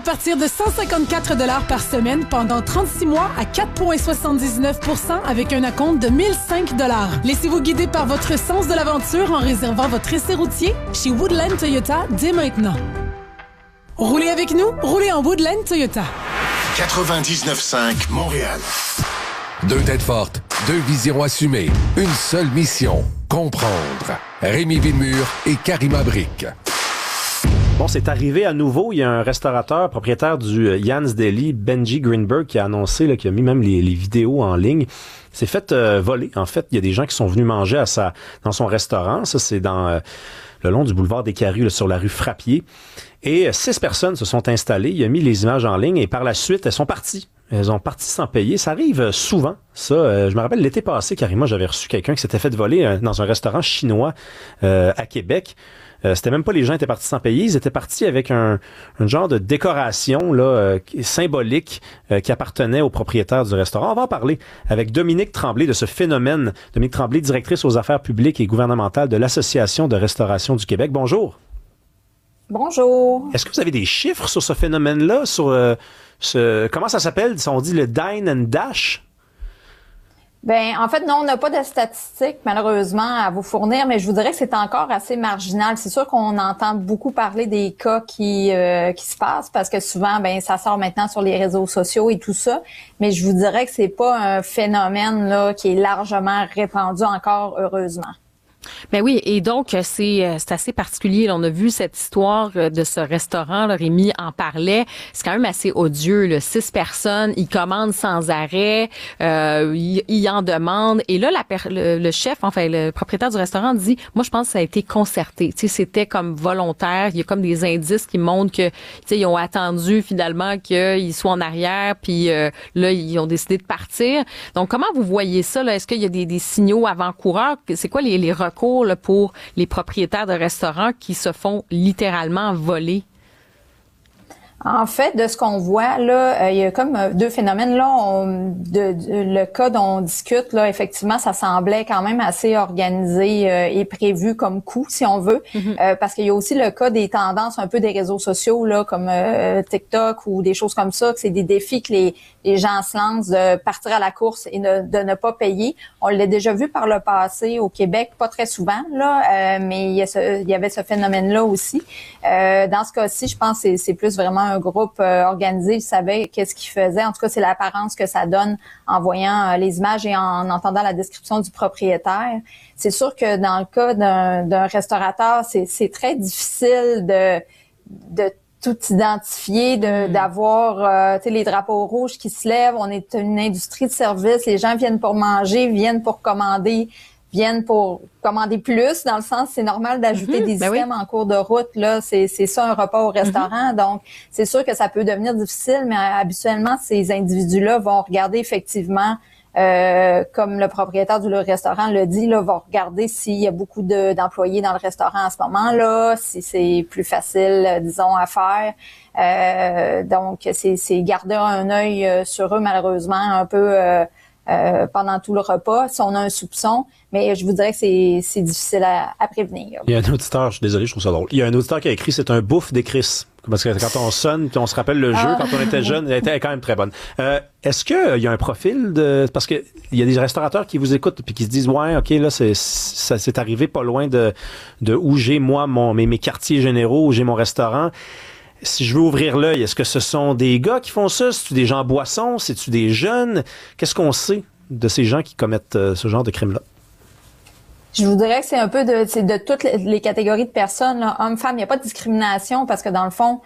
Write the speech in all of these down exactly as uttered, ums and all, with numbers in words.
partir de cent cinquante-quatre dollars par semaine pendant trente-six mois à quatre virgule soixante-dix-neuf pour cent avec un acompte de mille cinq dollars. Laissez-vous guider par votre sens de l'aventure en réservant votre essai routier chez Woodland Toyota dès maintenant. Roulez avec nous, roulez en Woodland Toyota. quatre-vingt-dix-neuf cinq Montréal. Deux têtes fortes, deux visions assumées, une seule mission, comprendre. Rémi Villemure et Karima Brick. Bon, c'est arrivé à nouveau. Il y a un restaurateur, propriétaire du euh, Jan's Deli, Benji Greenberg, qui a annoncé, là, qui a mis même les, les vidéos en ligne. C'est fait euh, voler. En fait, il y a des gens qui sont venus manger à sa, dans son restaurant. Ça, c'est dans euh, le long du boulevard des Carues, là, sur la rue Frappier. Et euh, six personnes se sont installées. Il a mis les images en ligne et par la suite, elles sont parties. Elles ont parti sans payer. Ça arrive souvent, ça. Euh, je me rappelle l'été passé, Karima, j'avais reçu quelqu'un qui s'était fait voler euh, dans un restaurant chinois euh, à Québec. Euh, c'était même pas les gens étaient partis sans payer, ils étaient partis avec un, un genre de décoration là euh, symbolique euh, qui appartenait au propriétaire du restaurant. On va en parler avec Dominique Tremblay de ce phénomène. Dominique Tremblay, directrice aux affaires publiques et gouvernementales de l'Association de restauration du Québec. Bonjour. Bonjour. Est-ce que vous avez des chiffres sur ce phénomène-là, sur euh, ce comment ça s'appelle? On dit le dine and dash? Ben, en fait, non, on n'a pas de statistiques, malheureusement, à vous fournir, mais je vous dirais que c'est encore assez marginal. C'est sûr qu'on entend beaucoup parler des cas qui euh, qui se passent parce que souvent, ben, ça sort maintenant sur les réseaux sociaux et tout ça. Mais je vous dirais que c'est pas un phénomène là qui est largement répandu encore, heureusement. Ben oui, et donc c'est c'est assez particulier. Là, on a vu cette histoire de ce restaurant. Là, Rémi en parlait. C'est quand même assez odieux. Là. Six personnes, ils commandent sans arrêt, euh, ils, ils en demandent. Et là, la, le, le chef, enfin le propriétaire du restaurant dit, moi je pense que ça a été concerté. Tu sais, c'était comme volontaire. Il y a comme des indices qui montrent que, tu sais, ils ont attendu finalement qu'ils soient en arrière, puis euh, là ils ont décidé de partir. Donc comment vous voyez ça là? Est-ce qu'il y a des, des signaux avant-coureurs? C'est quoi les, les recours là, pour les propriétaires de restaurants qui se font littéralement voler? En fait, de ce qu'on voit, là, euh, il y a comme deux phénomènes. Là, on, de, de, le cas dont on discute, là, effectivement, ça semblait quand même assez organisé euh, et prévu comme coup, si on veut. Mm-hmm. Euh, parce qu'il y a aussi le cas des tendances un peu des réseaux sociaux, là, comme euh, TikTok ou des choses comme ça, que c'est des défis que les, les gens se lancent de partir à la course et ne, de ne pas payer. On l'a déjà vu par le passé au Québec, pas très souvent, là, euh, mais il y, a ce, il y avait ce phénomène-là aussi. Euh, dans ce cas-ci, je pense que c'est, c'est plus vraiment un groupe euh, organisé, il savait qu'est-ce qu'il faisait. En tout cas, c'est l'apparence que ça donne en voyant euh, les images et en entendant la description du propriétaire. C'est sûr que dans le cas d'un, d'un restaurateur, c'est, c'est très difficile de, de tout identifier, de, mmh. d'avoir euh, tu sais, les drapeaux rouges qui se lèvent. On est une industrie de service. Les gens viennent pour manger, viennent pour commander, viennent pour commander plus, dans le sens, c'est normal d'ajouter mmh, des ben items oui. en cours de route, là, c'est, c'est ça un repas au restaurant, mmh. donc c'est sûr que ça peut devenir difficile, mais habituellement, ces individus-là vont regarder effectivement, euh, comme le propriétaire du restaurant le dit, là, vont regarder s'il y a beaucoup de, d'employés dans le restaurant à ce moment-là, si c'est plus facile, disons, à faire. Euh, donc, c'est, c'est garder un œil sur eux, malheureusement, un peu euh, euh, pendant tout le repas, si on a un soupçon. Mais je vous dirais que c'est, c'est difficile à, à prévenir. Il y a un auditeur, je suis désolé, je trouve ça drôle. Il y a un auditeur qui a écrit, c'est un bouffe des Chris. Parce que quand on sonne, on se rappelle le jeu, ah. quand on était jeune, elle était quand même très bonne. Euh, est-ce qu'il euh, y a un profil de... Parce que il y a des restaurateurs qui vous écoutent puis qui se disent, ouais, OK, là, c'est, ça s'est arrivé pas loin de, de où j'ai, moi, mon, mes, mes quartiers généraux, où j'ai mon restaurant. Si je veux ouvrir l'œil, est-ce que ce sont des gars qui font ça? C'est-tu des gens boissons? C'est-tu des jeunes? Qu'est-ce qu'on sait de ces gens qui commettent euh, ce genre de crime-là? Je vous dirais que c'est un peu de, c'est de toutes les catégories de personnes, là, hommes, femmes. Il n'y a pas de discrimination parce que dans le fond,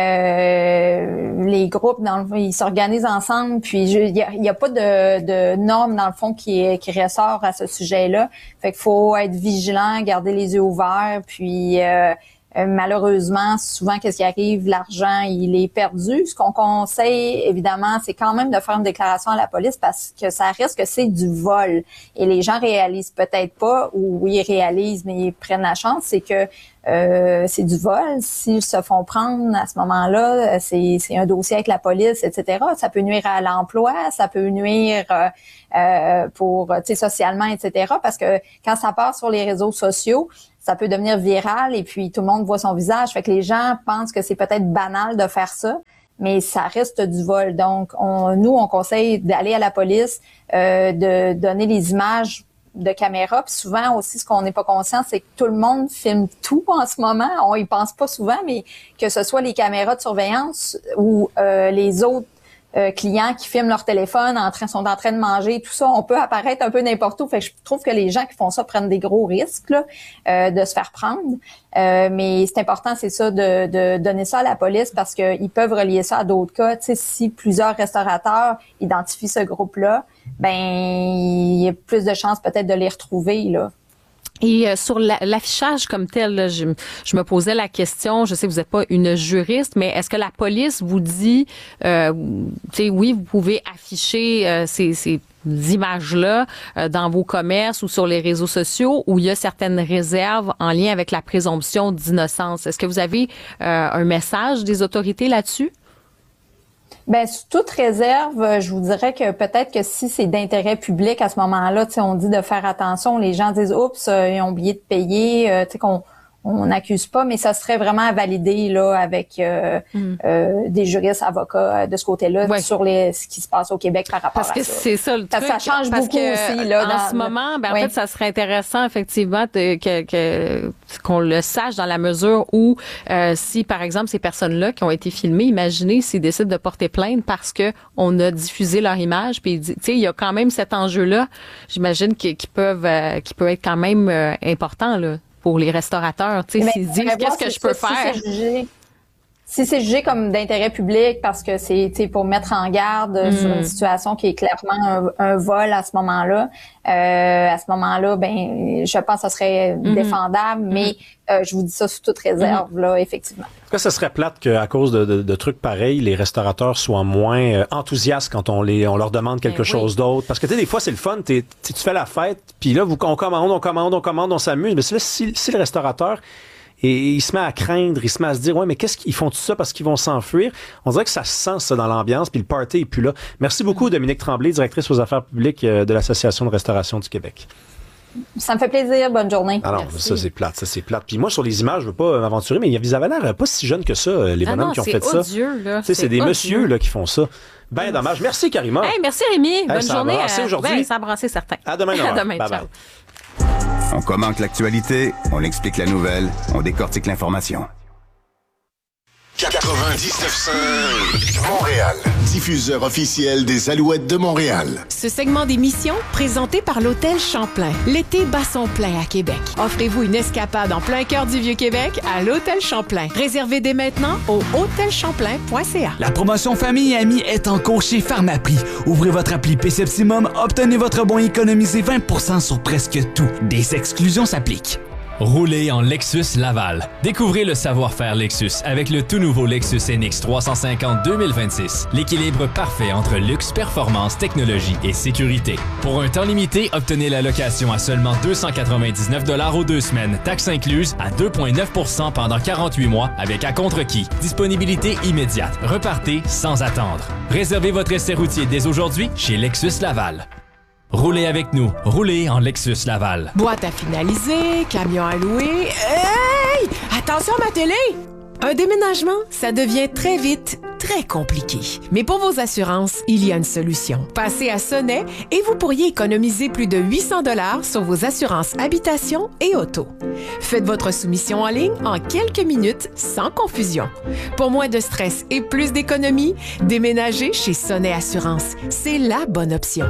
euh, les groupes, dans le fond, ils s'organisent ensemble. Puis il y a, il y a pas de, de normes dans le fond qui qui ressort à ce sujet-là. Fait qu'il faut être vigilant, garder les yeux ouverts. Puis euh, Euh, malheureusement, souvent, qu'est-ce qui arrive? L'argent, il est perdu. Ce qu'on conseille, évidemment, c'est quand même de faire une déclaration à la police parce que ça risque que c'est du vol. Et les gens réalisent peut-être pas, ou ils réalisent, mais ils prennent la chance, c'est que euh, c'est du vol. S'ils se font prendre à ce moment-là, c'est, c'est un dossier avec la police, et cetera. Ça peut nuire à l'emploi, ça peut nuire euh, euh, pour, tu sais, socialement, et cetera. Parce que quand ça part sur les réseaux sociaux, ça peut devenir viral et puis tout le monde voit son visage. Fait que les gens pensent que c'est peut-être banal de faire ça. mais ça reste du vol. Donc, on, nous, on conseille d'aller à la police, euh, de donner les images de caméra. Puis souvent aussi, ce qu'on n'est pas conscient, c'est que tout le monde filme tout en ce moment. On y pense pas souvent, mais que ce soit les caméras de surveillance ou euh, les autres euh, clients qui filment leur téléphone en train sont en train de manger, tout ça, on peut apparaître un peu n'importe où. Fait que je trouve que les gens qui font ça prennent des gros risques là, euh, de se faire prendre. Euh, mais c'est important, c'est ça, de, de donner ça à la police parce qu'ils peuvent relier ça à d'autres cas. Tu sais, si plusieurs restaurateurs identifient ce groupe-là, ben il y a plus de chances peut-être de les retrouver là. Et euh, sur la, l'affichage comme tel, là, je, je me posais la question, je sais que vous n'êtes pas une juriste, mais est-ce que la police vous dit, euh, tu sais, oui, vous pouvez afficher euh, ces, ces images-là euh, dans vos commerces ou sur les réseaux sociaux, où il y a certaines réserves en lien avec la présomption d'innocence? Est-ce que vous avez euh, un message des autorités là-dessus? Ben, sous toute réserve, je vous dirais que peut-être que si c'est d'intérêt public à ce moment-là, tu sais, on dit de faire attention, les gens disent, oups, euh, ils ont oublié de payer, euh, tu sais, qu'on on n'accuse pas, mais ça serait vraiment à valider là avec euh, mm. euh, des juristes, avocats de ce côté-là ouais. sur les ce qui se passe au Québec par rapport parce à que ça. c'est ça le parce truc. Ça change parce beaucoup que aussi là. En dans ce moment, ben oui. en fait, ça serait intéressant effectivement de, que, que qu'on le sache dans la mesure où euh, si par exemple ces personnes-là qui ont été filmées, imaginez s'ils décident de porter plainte parce que on a diffusé leur image, puis tu sais il y a quand même cet enjeu-là. J'imagine qui, qui peuvent euh, qui peut être quand même euh, important là. Pour les restaurateurs, tu sais, s'ils disent qu'est-ce que je peux ça, faire. Si c'est jugé, si c'est jugé comme d'intérêt public parce que c'est, tu sais, pour mettre en garde mm. sur une situation qui est clairement un, un vol à ce moment-là, euh, à ce moment-là, ben, je pense que ça serait mm. défendable, mm. mais euh, je vous dis ça sous toute réserve, mm. là, effectivement. En tout cas, ça serait plate qu'à cause de, de, de trucs pareils, les restaurateurs soient moins euh, enthousiastes quand on les on leur demande quelque ben chose oui. d'autre. Parce que tu sais, des fois, c'est le fun, t'es, tu fais la fête, puis là, vous, on commande, on commande, on commande, on s'amuse. Mais là, si, si le restaurateur... Et il se met à craindre, il se met à se dire, ouais, mais qu'est-ce qu'ils font tout ça parce qu'ils vont s'enfuir? On dirait que ça se sent ça dans l'ambiance, puis le party est plus là. Merci beaucoup, Dominique Tremblay, directrice aux affaires publiques de l'Association de restauration du Québec. Ça me fait plaisir. Bonne journée. Alors, ça, c'est plate, ça, c'est plate. Puis moi, sur les images, je veux pas m'aventurer, mais ils avaient l'air pas si jeunes que ça, les bonhommes ah non, qui ont fait odieux, ça. Là. Tu sais, c'est, c'est des odieux. Messieurs, là, qui font ça. Ben dommage. Merci, Karima. Hey, merci, Rémi. Hey, Bonne ça journée. Ça a brassé aujourd'hui. Ben, ça a brassé certains. À demain, à demain. Bye ciao. Bye. On commente l'actualité, on explique la nouvelle, on décortique l'information. quatre-vingt-dix-neuf cinq Montréal, diffuseur officiel des Alouettes de Montréal. Ce segment d'émission, présenté par l'Hôtel Champlain. L'été bat son plein à Québec. Offrez-vous une escapade en plein cœur du Vieux-Québec à l'Hôtel Champlain. Réservez dès maintenant au hôtel champlain point c a. La promotion Famille et Amis est en cours chez Pharmaprix. Ouvrez votre appli P-Septimum, obtenez votre bon et économisez vingt pour cent sur presque tout. Des exclusions s'appliquent. Roulez en Lexus Laval. Découvrez le savoir-faire Lexus avec le tout nouveau Lexus N X trois cent cinquante deux mille vingt-six. L'équilibre parfait entre luxe, performance, technologie et sécurité. Pour un temps limité, obtenez la location à seulement deux cent quatre-vingt-dix-neuf dollars aux deux semaines, taxes incluses, à deux virgule neuf pour cent pendant quarante-huit mois avec à-contre-qui. Disponibilité immédiate. Repartez sans attendre. Réservez votre essai routier dès aujourd'hui chez Lexus Laval. Roulez avec nous. Roulez en Lexus Laval. Boîte à finaliser, camion à louer. Hey! Attention à ma télé! Un déménagement, ça devient très vite très compliqué. Mais pour vos assurances, il y a une solution. Passez à Sonnet et vous pourriez économiser plus de huit cents dollars sur vos assurances habitation et auto. Faites votre soumission en ligne en quelques minutes sans confusion. Pour moins de stress et plus d'économies, déménagez chez Sonnet Assurance. C'est la bonne option.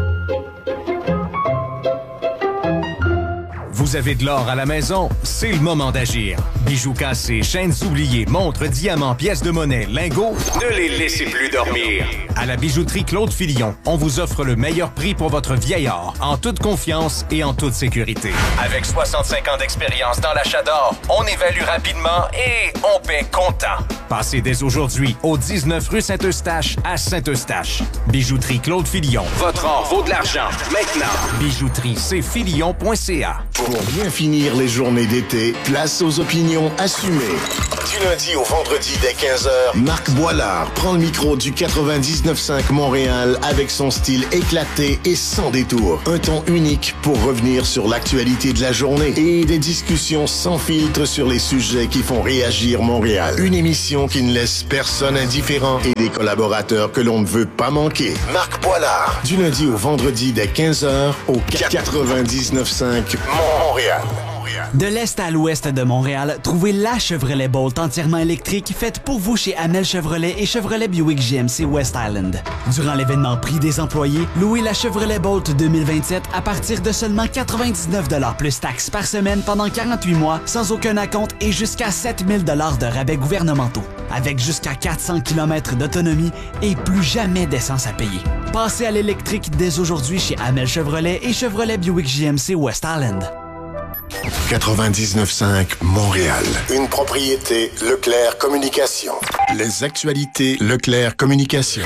Vous avez de l'or à la maison? C'est le moment d'agir. Bijoux cassés, chaînes oubliées, montres, diamants, pièces de monnaie, lingots, ne les laissez plus dormir. À la bijouterie Claude Filion, on vous offre le meilleur prix pour votre vieil or, en toute confiance et en toute sécurité. Avec soixante-cinq ans d'expérience dans l'achat d'or, on évalue rapidement et on paie comptant. Passez dès aujourd'hui au dix-neuf rue Saint-Eustache à Saint-Eustache. Bijouterie Claude Filion. Votre or vaut de l'argent. Maintenant, bijouterie c filion point c a. Pour Pour bien finir les journées d'été, place aux opinions assumées. Du lundi au vendredi dès quinze heures, Marc Boilard prend le micro du quatre-vingt-dix-neuf cinq Montréal avec son style éclaté et sans détour. Un ton unique pour revenir sur l'actualité de la journée et des discussions sans filtre sur les sujets qui font réagir Montréal. Une émission qui ne laisse personne indifférent et des collaborateurs que l'on ne veut pas manquer. Marc Boilard, du lundi au vendredi dès quinze heures au quatre-vingt-dix-neuf cinq Montréal. De l'est à l'ouest de Montréal, trouvez la Chevrolet Bolt entièrement électrique faite pour vous chez Amel Chevrolet et Chevrolet Buick G M C West Island. Durant l'événement Prix des employés, louez la Chevrolet Bolt deux mille vingt-sept à partir de seulement quatre-vingt-dix-neuf dollars plus taxes par semaine pendant quarante-huit mois sans aucun acompte et jusqu'à sept mille dollars de rabais gouvernementaux. Avec jusqu'à quatre cents kilomètres d'autonomie et plus jamais d'essence à payer. Passez à l'électrique dès aujourd'hui chez Amel Chevrolet et Chevrolet Buick G M C West Island. quatre-vingt-dix-neuf cinq Montréal. Une propriété Leclerc Communication. Les actualités Leclerc Communication.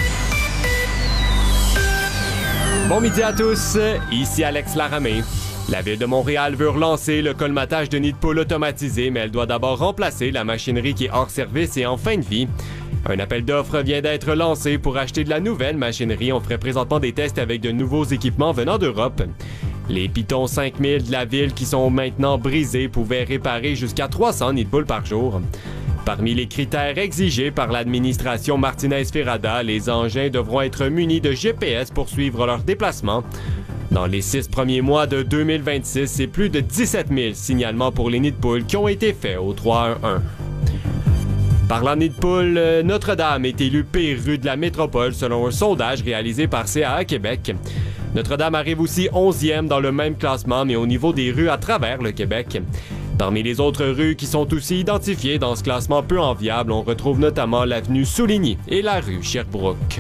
Bon midi à tous, ici Alex Laramé. La Ville de Montréal veut relancer le colmatage de nids de poules automatisé, mais elle doit d'abord remplacer la machinerie qui est hors service et en fin de vie. Un appel d'offres vient d'être lancé pour acheter de la nouvelle machinerie. On ferait présentement des tests avec de nouveaux équipements venant d'Europe. Les Python cinq mille de la ville qui sont maintenant brisés pouvaient réparer jusqu'à trois cents nids de poules par jour. Parmi les critères exigés par l'administration Martinez-Ferrada, les engins devront être munis de G P S pour suivre leur déplacement. Dans les six premiers mois de deux mille vingt-six, c'est plus de dix-sept mille signalements pour les nids de poules qui ont été faits au trois un un. Parlant de nid de poule, Notre-Dame est élue pire rue de la métropole selon un sondage réalisé par C A A Québec. Notre-Dame arrive aussi onzième dans le même classement, mais au niveau des rues à travers le Québec. Parmi les autres rues qui sont aussi identifiées dans ce classement peu enviable, on retrouve notamment l'avenue Souligny et la rue Sherbrooke.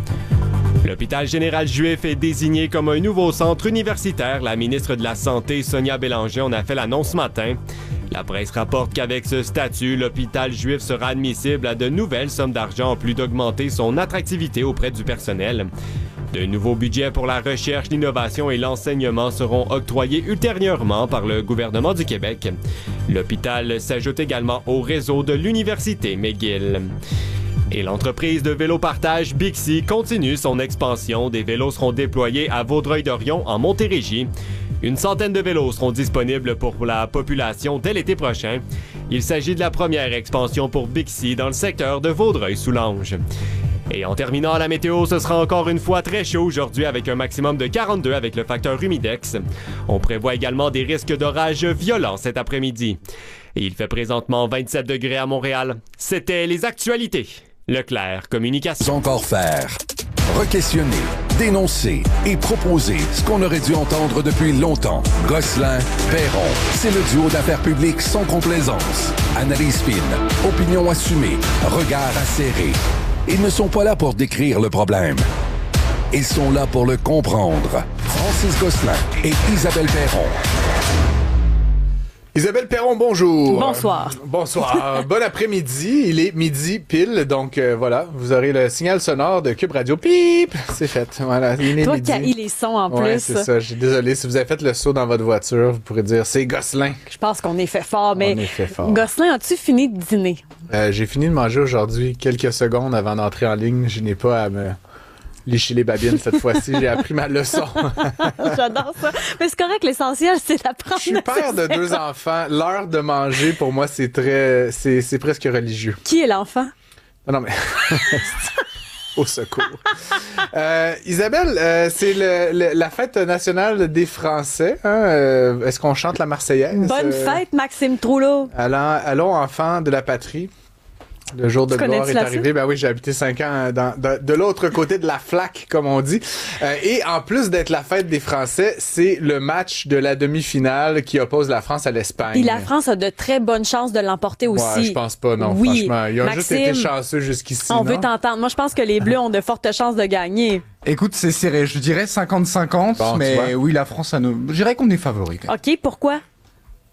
L'hôpital général juif est désigné comme un nouveau centre universitaire. La ministre de la Santé, Sonia Bélanger, en a fait l'annonce ce matin. La presse rapporte qu'avec ce statut, l'hôpital juif sera admissible à de nouvelles sommes d'argent en plus d'augmenter son attractivité auprès du personnel. De nouveaux budgets pour la recherche, l'innovation et l'enseignement seront octroyés ultérieurement par le gouvernement du Québec. L'hôpital s'ajoute également au réseau de l'Université McGill. Et l'entreprise de vélo-partage Bixi continue son expansion. Des vélos seront déployés à Vaudreuil-Dorion en Montérégie. Une centaine de vélos seront disponibles pour la population dès l'été prochain. Il s'agit de la première expansion pour Bixi dans le secteur de Vaudreuil-Soulanges. Et en terminant la météo, ce sera encore une fois très chaud aujourd'hui avec un maximum de quarante-deux avec le facteur humidex. On prévoit également des risques d'orages violents cet après-midi. Et il fait présentement vingt-sept degrés à Montréal. C'était les actualités. Leclerc Communication. Encore faire. Re-questionner, dénoncer et proposer ce qu'on aurait dû entendre depuis longtemps. Gosselin, Perron, c'est le duo d'affaires publiques sans complaisance. Analyse fine, opinion assumée, regard acéré. Ils ne sont pas là pour décrire le problème. Ils sont là pour le comprendre. Francis Gosselin et Isabelle Perron. Isabelle Perron, bonjour. Bonsoir. Bonsoir. Bon après-midi. Il est midi pile, donc euh, voilà, vous aurez le signal sonore de Cube Radio. Pip! C'est fait. Voilà, il est Toi midi. qui as eu les sons en ouais, plus. c'est ça. Je suis désolé. Si vous avez fait le saut dans votre voiture, vous pourrez dire c'est Gosselin. Je pense qu'on est fait fort, mais On est fait fort. Gosselin, as-tu fini de dîner? Euh, j'ai fini de manger aujourd'hui, quelques secondes avant d'entrer en ligne. Je n'ai pas à me licher les babines cette fois-ci. J'ai appris ma leçon. J'adore ça. Mais c'est correct, l'essentiel, c'est d'apprendre. Je suis père de deux enfants. L'heure de manger, pour moi, c'est très... C'est, c'est presque religieux. Qui est l'enfant? Non, non, mais... Au secours. Euh, Isabelle, euh, c'est le, le, la fête nationale des Français. Hein? Euh, est-ce qu'on chante la Marseillaise? Bonne euh... fête, Maxime Trouleau. Allons, allons, enfants de la patrie. Le jour de gloire est arrivé. Ben oui, j'ai habité cinq ans dans, de, de l'autre côté de la flaque, comme on dit. Euh, et en plus d'être la fête des Français, c'est le match de la demi-finale qui oppose la France à l'Espagne. Et la France a de très bonnes chances de l'emporter aussi. Ouais, je pense pas, non. Oui. Franchement, ils ont Maxime, juste été chanceux jusqu'ici. On non? veut t'entendre. Moi, je pense que les Bleus ont de fortes chances de gagner. Écoute, c'est serré. Je dirais cinquante cinquante, bon, mais oui, la France, a nous... je dirais qu'on est favori. OK, pourquoi?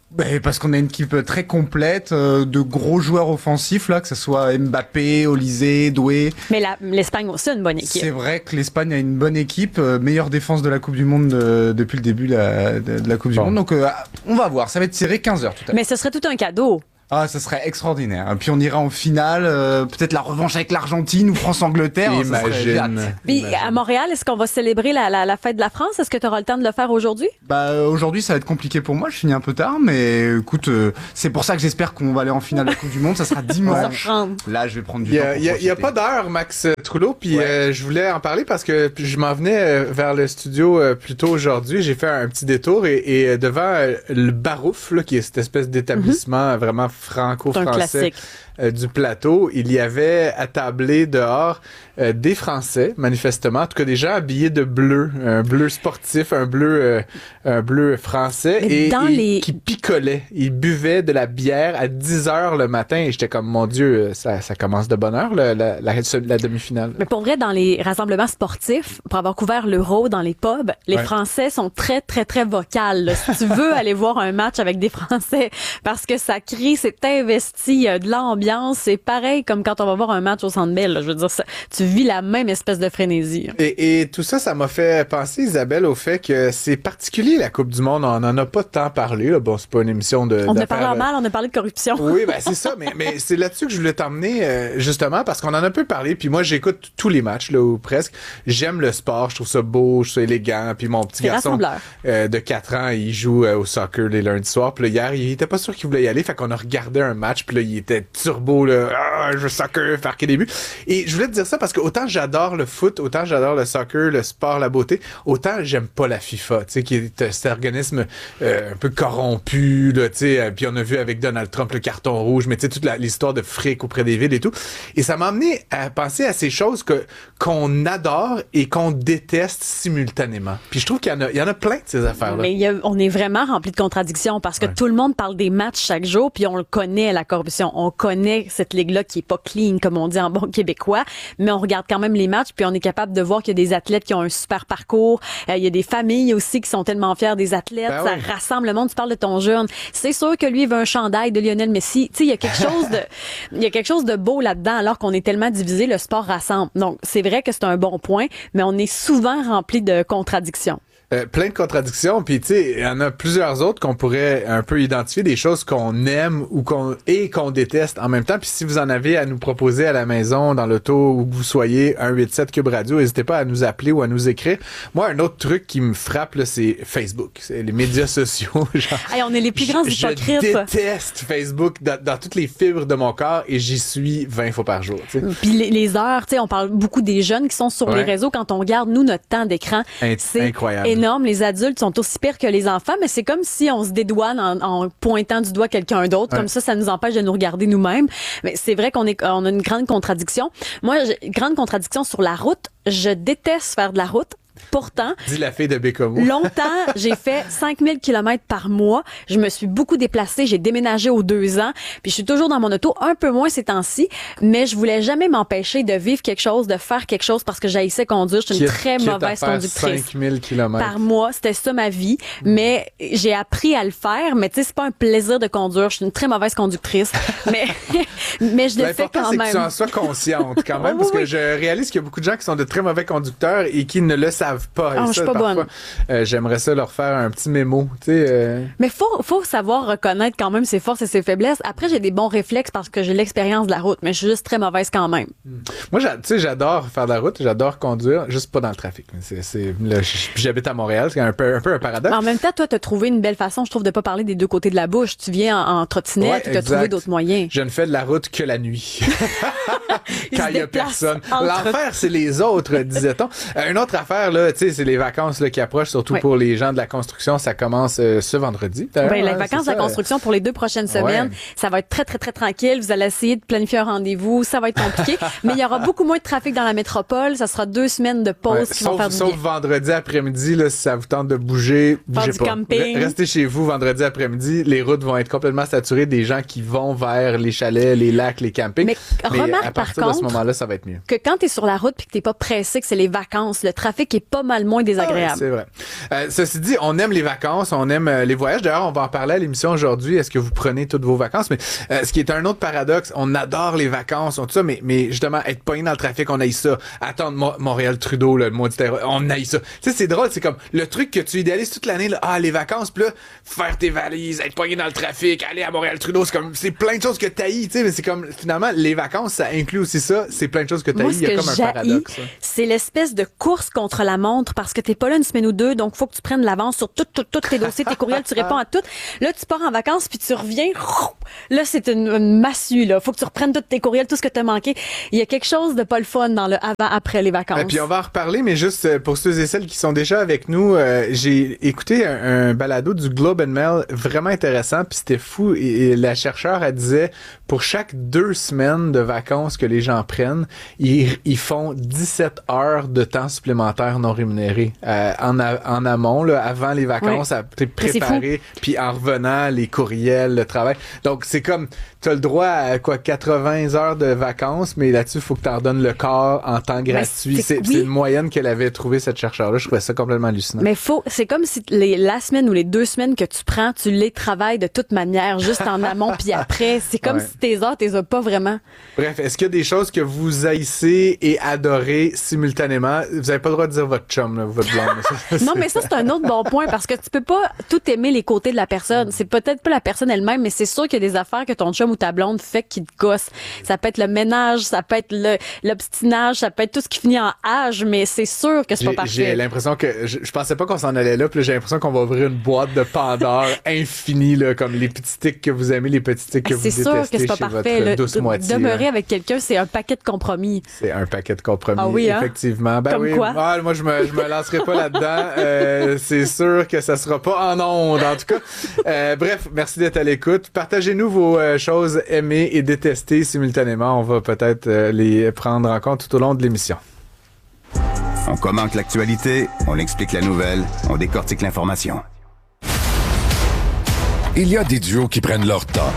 Ben, parce qu'on a une équipe très complète, euh, de gros joueurs offensifs, là, que ce soit Mbappé, Olysée, Doué. Mais la, l'Espagne aussi a une bonne équipe. C'est vrai que l'Espagne a une bonne équipe, euh, meilleure défense de la Coupe du Monde de, depuis le début de la, de, de la Coupe bon. du Monde. Donc, euh, on va voir. Ça va être tiré quinze heures tout à l'heure. Mais ce serait tout un cadeau. Ah, ça serait extraordinaire. Puis on ira en finale, euh, peut-être la revanche avec l'Argentine ou France-Angleterre. Imagine. Puis à Montréal, est-ce qu'on va célébrer la, la, la fête de la France? Est-ce que tu auras le temps de le faire aujourd'hui? Bah euh, aujourd'hui, ça va être compliqué pour moi. Je finis un peu tard, mais écoute, euh, c'est pour ça que j'espère qu'on va aller en finale de la Coupe du Monde. Ça sera dimanche. Là, je vais prendre du y temps. Il y, y a pas d'heure, Max Trulot. Puis ouais. euh, je voulais en parler parce que je m'en venais vers le studio euh, plus tôt aujourd'hui. J'ai fait un, un petit détour et, et devant euh, le Barouf, là, qui est cette espèce d'établissement mm-hmm. vraiment franco-français. Classique. Euh, du plateau, il y avait attablé dehors euh, des Français, manifestement, en tout cas des gens habillés de bleu, un bleu sportif, un bleu, euh, un bleu français, Mais et, dans et les... qui picolaient. Ils buvaient de la bière à dix heures le matin, et j'étais comme, mon Dieu, ça, ça commence de bonne heure, la, la, la, la demi-finale. Mais pour vrai, dans les rassemblements sportifs, pour avoir couvert l'Euro dans les pubs, les ouais. Français sont très, très, très vocales. Là, si tu veux aller voir un match avec des Français, parce que ça crie, c'est investi, il y a de l'ambiance. C'est pareil comme quand on va voir un match au Centre Bell. Là. Je veux dire, ça, tu vis la même espèce de frénésie. Et, et tout ça, ça m'a fait penser, Isabelle, au fait que c'est particulier, la Coupe du Monde. On n'en a pas tant parlé. Là. Bon, c'est pas une émission de... On a parlé en mal, on a parlé de corruption. Oui, ben c'est ça. Mais, mais c'est là-dessus que je voulais t'emmener, euh, justement, parce qu'on en a un peu parlé. Puis moi, j'écoute tous les matchs, là, ou presque. J'aime le sport. Je trouve ça beau, je trouve ça élégant. Puis mon petit garçon euh, de quatre ans, il joue euh, au soccer les lundis soirs. Puis là, hier, il était pas sûr qu'il voulait y aller. Fait qu'on a regardé un match. Puis là, il était turbo, là. Ah, je veux soccer, faire que des buts. Et je voulais te dire ça parce que autant j'adore le foot, autant j'adore le soccer, le sport, la beauté, autant j'aime pas la FIFA, tu sais, qui est cet organisme euh, un peu corrompu, là, tu sais, euh, puis on a vu avec Donald Trump le carton rouge, mais tu sais, toute la, l'histoire de fric auprès des villes et tout. Et ça m'a amené à penser à ces choses que qu'on adore et qu'on déteste simultanément. Puis je trouve qu'il y en a, il y en a plein de ces affaires-là. Mais il y a, on est vraiment rempli de contradictions parce que ouais. tout le monde parle des matchs chaque jour, puis on le connaît, la corruption. On connaît cette ligue-là qui est pas clean, comme on dit en bon québécois, mais on regarde quand même les matchs, puis on est capable de voir qu'il y a des athlètes qui ont un super parcours. Euh, il y a des familles aussi qui sont tellement fiers des athlètes. Ben ça oui. rassemble le monde. Tu parles de ton jeune. C'est sûr que lui, il veut un chandail de Lionel Messi. Tu sais, il y a quelque chose de, il y a quelque chose de beau là-dedans, alors qu'on est tellement divisé, le sport rassemble. Donc, c'est vrai que c'est un bon point, mais on est souvent rempli de contradictions. Euh, plein de contradictions, puis tu sais, il y en a plusieurs autres qu'on pourrait un peu identifier, des choses qu'on aime ou qu'on et qu'on déteste en même temps. Puis si vous en avez à nous proposer à la maison, dans l'auto, où que vous soyez, un huit sept Cube Radio, n'hésitez pas à nous appeler ou à nous écrire. Moi, un autre truc qui me frappe, là, c'est Facebook. C'est les médias sociaux. Genre, hey, on est les plus grands hypocrites. Je déteste Facebook dans, dans toutes les fibres de mon corps et j'y suis vingt fois par jour. T'sais. Puis les, les heures, tu sais, on parle beaucoup des jeunes qui sont sur ouais. les réseaux. Quand on regarde, nous, notre temps d'écran, In- c'est incroyable. Énorme. Les adultes sont aussi pires que les enfants, mais c'est comme si on se dédouane en, en pointant du doigt quelqu'un d'autre. Ouais. Comme ça, ça nous empêche de nous regarder nous-mêmes. Mais c'est vrai qu'on est, on a une grande contradiction. Moi, j'ai, grande contradiction sur la route. Je déteste faire de la route. Pourtant, dis la fille de Bécomo. Longtemps, j'ai fait cinq mille kilomètres par mois. Je me suis beaucoup déplacée. J'ai déménagé aux deux ans. Puis je suis toujours dans mon auto, un peu moins ces temps-ci. Mais je voulais jamais m'empêcher de vivre quelque chose, de faire quelque chose parce que j'haïssais conduire. Je suis une quitte, très mauvaise conductrice. cinq mille kilomètres par mois, c'était ça ma vie. Mm. Mais j'ai appris à le faire. Mais tu sais, c'est pas un plaisir de conduire. Je suis une très mauvaise conductrice. mais mais je le fais quand même. L'important, c'est que tu en sois consciente quand même. oui, parce oui. que je réalise qu'il y a beaucoup de gens qui sont de très mauvais conducteurs et qui ne le savent pas. Oh, ça, je suis pas parfois, bonne. Euh, j'aimerais ça leur faire un petit mémo, tu sais. Euh... Mais faut faut savoir reconnaître quand même ses forces et ses faiblesses. Après, j'ai des bons réflexes parce que j'ai l'expérience de la route, mais je suis juste très mauvaise quand même. Moi, tu sais, j'adore faire de la route, j'adore conduire, juste pas dans le trafic. C'est, c'est, là, j'habite à Montréal, c'est un peu un peu un paradoxe. Mais en même temps, toi, t'as trouvé une belle façon, je trouve, de pas parler des deux côtés de la bouche. Tu viens en, en trottinette, ouais, tu as trouvé d'autres moyens. Je ne fais de la route que la nuit. Quand il y a personne. Entre... L'enfer, c'est les autres, disait-on. Euh, une autre affaire, là, tu sais, c'est les vacances là, qui approchent, surtout ouais. pour les gens de la construction. Ça commence euh, ce vendredi. Ben, les vacances de la construction pour les deux prochaines semaines, ouais. ça va être très, très, très tranquille. Vous allez essayer de planifier un rendez-vous. Ça va être compliqué. Mais il y aura beaucoup moins de trafic dans la métropole. Ça sera deux semaines de pause ouais. qui sauf, vont faire du Sauf bien. vendredi après-midi, là, si ça vous tente de bouger, bougez pas. Camping. Restez chez vous vendredi après-midi. Les routes vont être complètement saturées des gens qui vont vers les chalets, les lacs, les campings. Mais, Mais remarque, par partir contre, de ce moment-là, ça va être mieux. Que quand t'es sur la route puis que t'es pas pressé, que c'est les vacances, le trafic est pas mal moins désagréable. Ah ouais, c'est vrai. Euh, ceci dit, on aime les vacances, on aime euh, les voyages. D'ailleurs, on va en parler à l'émission aujourd'hui. Est-ce que vous prenez toutes vos vacances? Mais euh, ce qui est un autre paradoxe, on adore les vacances, on tout ça, mais, mais justement, être pogné dans le trafic, on haït ça. Attendre Mo- Montréal-Trudeau, le maudit terre, on haït ça. Tu sais, c'est drôle, c'est comme le truc que tu idéalises toute l'année, là, ah, les vacances, puis là, faire tes valises, être pogné dans le trafic, aller à Montréal-Trudeau, c'est comme, c'est plein de choses que t'haïs, tu sais, mais c'est comme, finalement, les vacances, ça inclut aussi ça, c'est plein de choses que t'haïs, il y a comme un paradoxe. Hein. C'est l'espèce de course contre la montre, parce que t'es pas là une semaine ou deux, donc faut que tu prennes l'avance sur tous tout, tout tes dossiers, tes courriels, tu réponds à tout. Là, tu pars en vacances, puis tu reviens, là, c'est une, une massue, là. Faut que tu reprennes tous tes courriels, tout ce que t'as manqué. Il y a quelque chose de pas le fun dans le avant-après les vacances. Et puis on va en reparler, mais juste pour ceux et celles qui sont déjà avec nous, euh, j'ai écouté un, un balado du Globe and Mail vraiment intéressant, puis c'était fou. Et, et la chercheure, elle disait, pour chaque deux semaines de vacances que les gens prennent, ils, ils font dix-sept heures de temps supplémentaire non rémunéré euh, en, a, en amont, là, avant les vacances, oui. à préparer, puis en revenant, les courriels, le travail. Donc c'est comme, t'as le droit à quoi, quatre-vingts heures de vacances, mais là-dessus, il faut que t'en redonnes le corps en temps gratuit. C'est, c'est, oui. c'est une moyenne qu'elle avait trouvée, cette chercheure-là. Je trouvais ça complètement hallucinant. Mais faut, c'est comme si les, la semaine ou les deux semaines que tu prends, tu les travailles de toute manière, juste en amont puis après. C'est comme ouais. si tes heures, t'es pas vraiment. Bref, est-ce qu'il y a des choses que vous haïssez et adorez simultanément? Vous avez pas le droit de dire votre chum, là, votre blonde. Non, mais ça, c'est un autre bon point parce que tu peux pas tout aimer les côtés de la personne. C'est peut-être pas la personne elle-même, mais c'est sûr qu'il y a des affaires que ton chum ou ta blonde fait qui te gosse. Ça peut être le ménage, ça peut être le, l'obstinage, ça peut être tout ce qui finit en âge, mais c'est sûr que c'est j'ai, pas parfait. J'ai l'impression que, je, je pensais pas qu'on s'en allait là, puis là, j'ai l'impression qu'on va ouvrir une boîte de Pandore infinie, là, comme les petits tics que vous aimez, les petits tics que c'est vous sûr détestez que c'est pas chez parfait, votre douce de, moitié. Demeurer là. Avec quelqu'un, c'est un paquet de compromis. C'est un paquet de compromis, ah oui, hein? effectivement. Ben Comme oui. quoi? Ah, moi, je me, je me lancerai pas là-dedans. Euh, c'est sûr que ça sera pas en ondes, en tout cas. Euh, bref, merci d'être à l'écoute. Partagez-nous vos euh, choses aimées et détestées simultanément. On va peut-être euh, les prendre en compte tout au long de l'émission. On commente l'actualité, on explique la nouvelle, on décortique l'information. Il y a des duos qui prennent leur temps.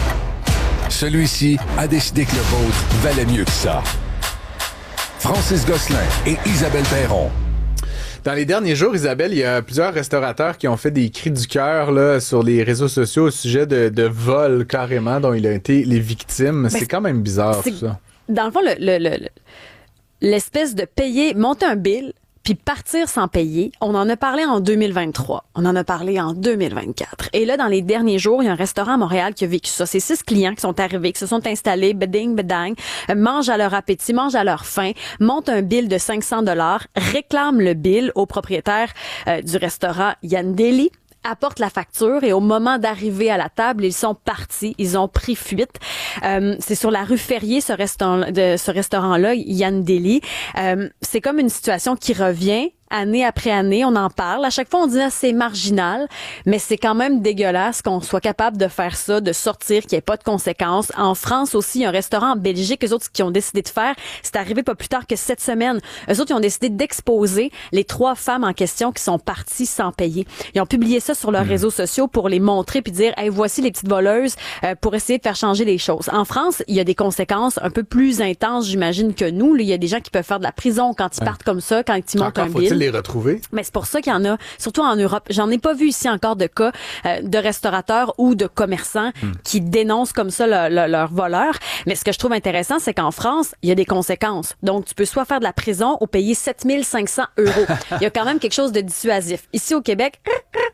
Celui-ci a décidé que le vôtre valait mieux que ça. Francis Gosselin et Isabelle Perron. Dans les derniers jours, Isabelle, il y a plusieurs restaurateurs qui ont fait des cris du cœur là, sur les réseaux sociaux au sujet de, de vols carrément dont il a été les victimes. C'est, c'est quand même bizarre, tout ça. Dans le fond, le, le, le, l'espèce de payer, monter un bill, puis partir sans payer, on en a parlé en deux mille vingt-trois. On en a parlé en deux mille vingt-quatre. Et là, dans les derniers jours, il y a un restaurant à Montréal qui a vécu ça. C'est six clients qui sont arrivés, qui se sont installés, beding, bedang, mangent à leur appétit, mangent à leur faim, montent un bill de cinq cents dollars, réclament le bill au propriétaire euh, du restaurant Yandeli, apporte la facture et au moment d'arriver à la table, ils sont partis, ils ont pris fuite. Euh, c'est sur la rue Ferrier, ce restaurant, de ce restaurant-là, Yandeli. Euh, c'est comme une situation qui revient année après année, on en parle. À chaque fois, on dit ah, c'est marginal, mais c'est quand même dégueulasse qu'on soit capable de faire ça, de sortir, qu'il n'y ait pas de conséquences. En France aussi, il y a un restaurant en Belgique, eux autres, qui ont décidé de faire, c'est arrivé pas plus tard que cette semaine. Eux autres, ils ont décidé d'exposer les trois femmes en question qui sont parties sans payer. Ils ont publié ça sur leurs mmh. réseaux sociaux pour les montrer puis dire, hey, voici les petites voleuses, euh, pour essayer de faire changer les choses. En France, il y a des conséquences un peu plus intenses, j'imagine, que nous. Il y a des gens qui peuvent faire de la prison quand ils ouais. partent comme ça, quand ils montent un bill. Les retrouver. Mais c'est pour ça qu'il y en a, surtout en Europe. J'en ai pas vu ici encore de cas euh, de restaurateurs ou de commerçants hmm. qui dénoncent comme ça le, le, leurs voleurs. Mais ce que je trouve intéressant, c'est qu'en France, il y a des conséquences. Donc, tu peux soit faire de la prison ou payer sept mille cinq cents euros. Il y a quand même quelque chose de dissuasif. Ici au Québec,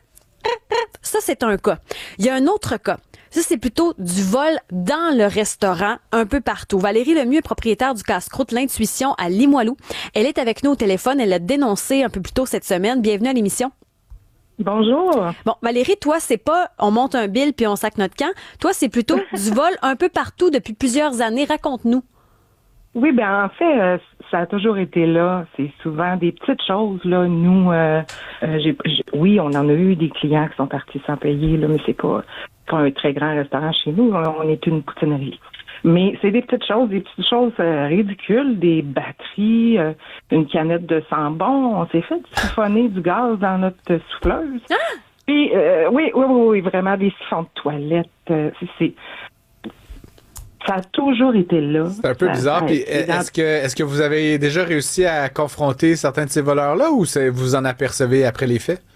ça, c'est un cas. Il y a un autre cas. Ça, c'est plutôt du vol dans le restaurant, un peu partout. Valérie Lemieux, propriétaire du casse-croûte L'Intuition à Limoilou. Elle est avec nous au téléphone. Elle l'a dénoncé un peu plus tôt cette semaine. Bienvenue à l'émission. Bonjour. Bon, Valérie, toi, c'est pas on monte un bill puis on sac notre camp. Toi, c'est plutôt du vol un peu partout depuis plusieurs années. Raconte-nous. Oui, ben en fait, euh, ça a toujours été là. C'est souvent des petites choses là. Nous, euh, euh, j'ai, j'ai, oui, on en a eu des clients qui sont partis sans payer là, mais c'est pas pas un très grand restaurant chez nous. On est une poutinerie. Mais c'est des petites choses, des petites choses euh, ridicules, des batteries, euh, une canette de sambon. On s'est fait siphonner du gaz dans notre souffleuse. Ah! Puis, euh, oui, oui, oui, oui, vraiment des siphons de toilette. Euh, c'est, c'est Ça a toujours été là. C'est un peu ça, bizarre. Ça, Puis est-ce que, est-ce que vous avez déjà réussi à confronter certains de ces voleurs-là ou c'est, vous en apercevez après les faits?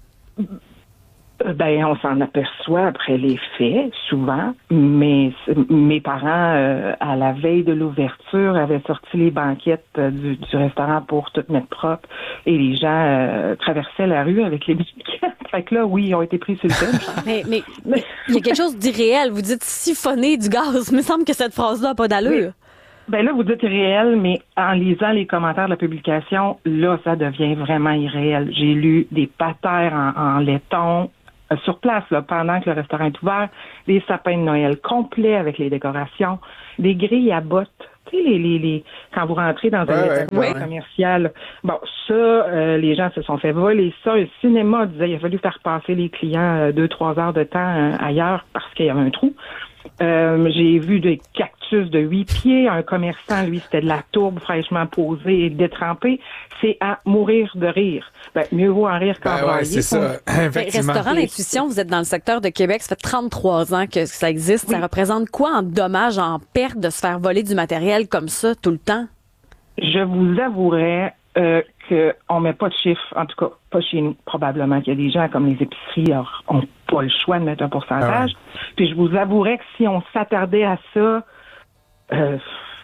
Ben, on s'en aperçoit après les faits, souvent, mais mes parents, euh, à la veille de l'ouverture, avaient sorti les banquettes euh, du, du restaurant pour tout mettre propre, et les gens euh, traversaient la rue avec les banquettes. Fait que là, oui, ils ont été pris sur le thème. mais, mais, mais il y a quelque chose d'irréel. Vous dites siphonner du gaz. Il me semble que cette phrase-là n'a pas d'allure. Mais, ben là, vous dites irréel, mais en lisant les commentaires de la publication, là, ça devient vraiment irréel. J'ai lu des patères en, en laiton, sur place, là, pendant que le restaurant est ouvert, des sapins de Noël complets avec les décorations, des grilles à bottes. Tu sais, les, les, les, quand vous rentrez dans un ouais, établissement ouais, commercial, bon, ça, euh, les gens se sont fait voler ça. Le cinéma disait il a fallu faire passer les clients euh, deux, trois heures de temps euh, ailleurs parce qu'il y avait un trou. Euh, j'ai vu des cactus de huit pieds. Un commerçant, lui, c'était de la tourbe fraîchement posée et détrempée. C'est à mourir de rire. Ben, mieux vaut en rire qu'en ben ouais, c'est ça. Effectivement. Restaurant d'Intuition, vous êtes dans le secteur de Québec. Ça fait trente-trois ans que ça existe. Oui. Ça représente quoi en dommages, en perte de se faire voler du matériel comme ça tout le temps? Je vous avouerais euh, qu'on met pas de chiffres, en tout cas, pas chez nous. Probablement qu'il y a des gens comme les épiceries n'ont pas le choix de mettre un pourcentage. Ah ouais. Puis je vous avouerais que si on s'attardait à ça, euh,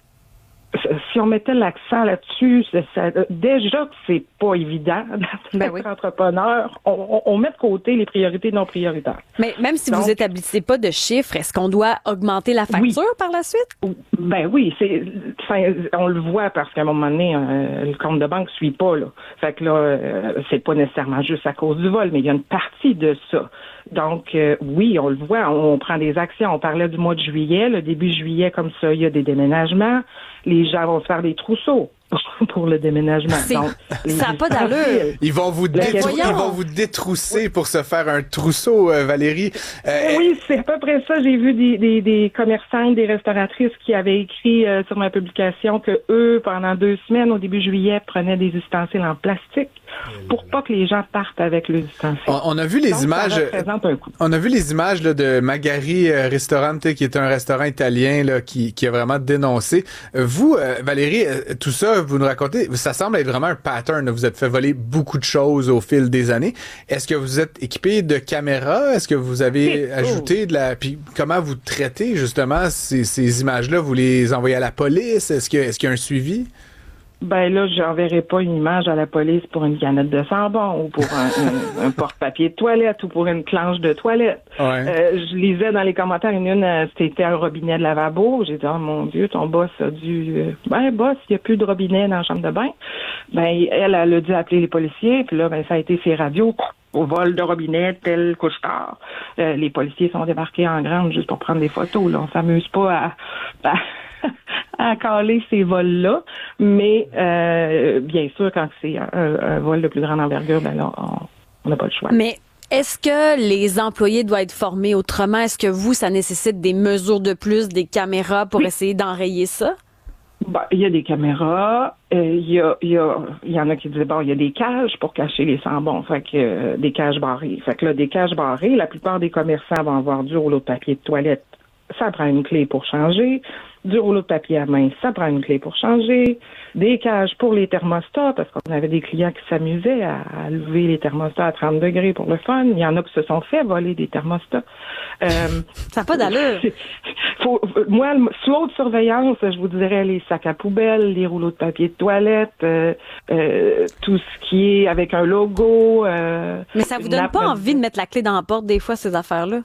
si on mettait l'accent là-dessus, ça, ça, déjà que c'est pas évident d'être ben oui. entrepreneur, on, on, on met de côté les priorités non prioritaires. Mais même si Donc, vous établissez pas de chiffres, est-ce qu'on doit augmenter la facture oui. par la suite? Ben oui, c'est, on le voit parce qu'à un moment donné, euh, le compte de banque suit pas là. Fait que là, euh, c'est pas nécessairement juste à cause du vol, mais il y a une partie de ça. Donc euh, oui, on le voit, on, on prend des actions. On parlait du mois de juillet, le début juillet comme ça, il y a des déménagements. Les gens vont se faire des trousseaux pour le déménagement. Donc, ça n'a pas d'allure. Ils vont vous, détrou- ils vont vous détrousser oui. pour se faire un trousseau, euh, Valérie. Euh, oui, c'est à peu près ça. J'ai vu des, des, des commerçants, des restauratrices qui avaient écrit euh, sur ma publication que eux, pendant deux semaines, au début juillet, prenaient des ustensiles en plastique pour pas que les gens partent avec les ustensiles. On, on a vu les Donc, images. On a vu les images là, de Magari euh, Restaurant, qui est un restaurant italien là, qui, qui a vraiment dénoncé. Euh, vous, euh, Valérie, euh, tout ça, vous nous racontez, ça semble être vraiment un pattern. Là. Vous êtes fait voler beaucoup de choses au fil des années. Est-ce que vous êtes équipé de caméras? Est-ce que vous avez C'est ajouté de la... Puis comment vous traitez justement ces, ces images-là? Vous les envoyez à la police? Est-ce que, est-ce qu'il y a un suivi? Ben là, j'enverrai pas une image à la police pour une canette de savon ou pour un, un, un porte-papier de toilette ou pour une planche de toilette. Ouais. Euh, je lisais dans les commentaires une, une c'était un robinet de lavabo. J'ai dit, oh mon Dieu, ton boss a dû... Ben, boss, il n'y a plus de robinet dans la chambre de bain. Ben, elle, elle a dû appeler les policiers. Puis là, ben, ça a été ses radios au vol de robinet, tel couche-tard. Euh, les policiers sont débarqués en grande juste pour prendre des photos. Là. On s'amuse pas à... à à caler ces vols-là, mais euh, bien sûr, quand c'est un, un vol de plus grande envergure, ben là, on n'a pas le choix. Mais est-ce que les employés doivent être formés autrement? Est-ce que vous, ça nécessite des mesures de plus, des caméras pour oui. essayer d'enrayer ça? Ben, il y a des caméras, il euh, y a, il y a, il y en a qui disaient bon, il y a des cages pour cacher les sans-bons, fait que euh, des cages barrées. Fait que là, des cages barrées, la plupart des commerçants vont avoir du rouleau de papier de toilette. Ça prend une clé pour changer. Du rouleau de papier à main, ça prend une clé pour changer. Des cages pour les thermostats, parce qu'on avait des clients qui s'amusaient à, à lever les thermostats à trente degrés pour le fun. Il y en a qui se sont fait voler des thermostats. Euh, ça n'a pas d'allure. Faut, moi, sous haute surveillance, je vous dirais les sacs à poubelle, les rouleaux de papier de toilette, euh, euh, tout ce qui est avec un logo. Euh, Mais ça vous donne pas envie de mettre la clé dans la porte des fois, ces affaires-là?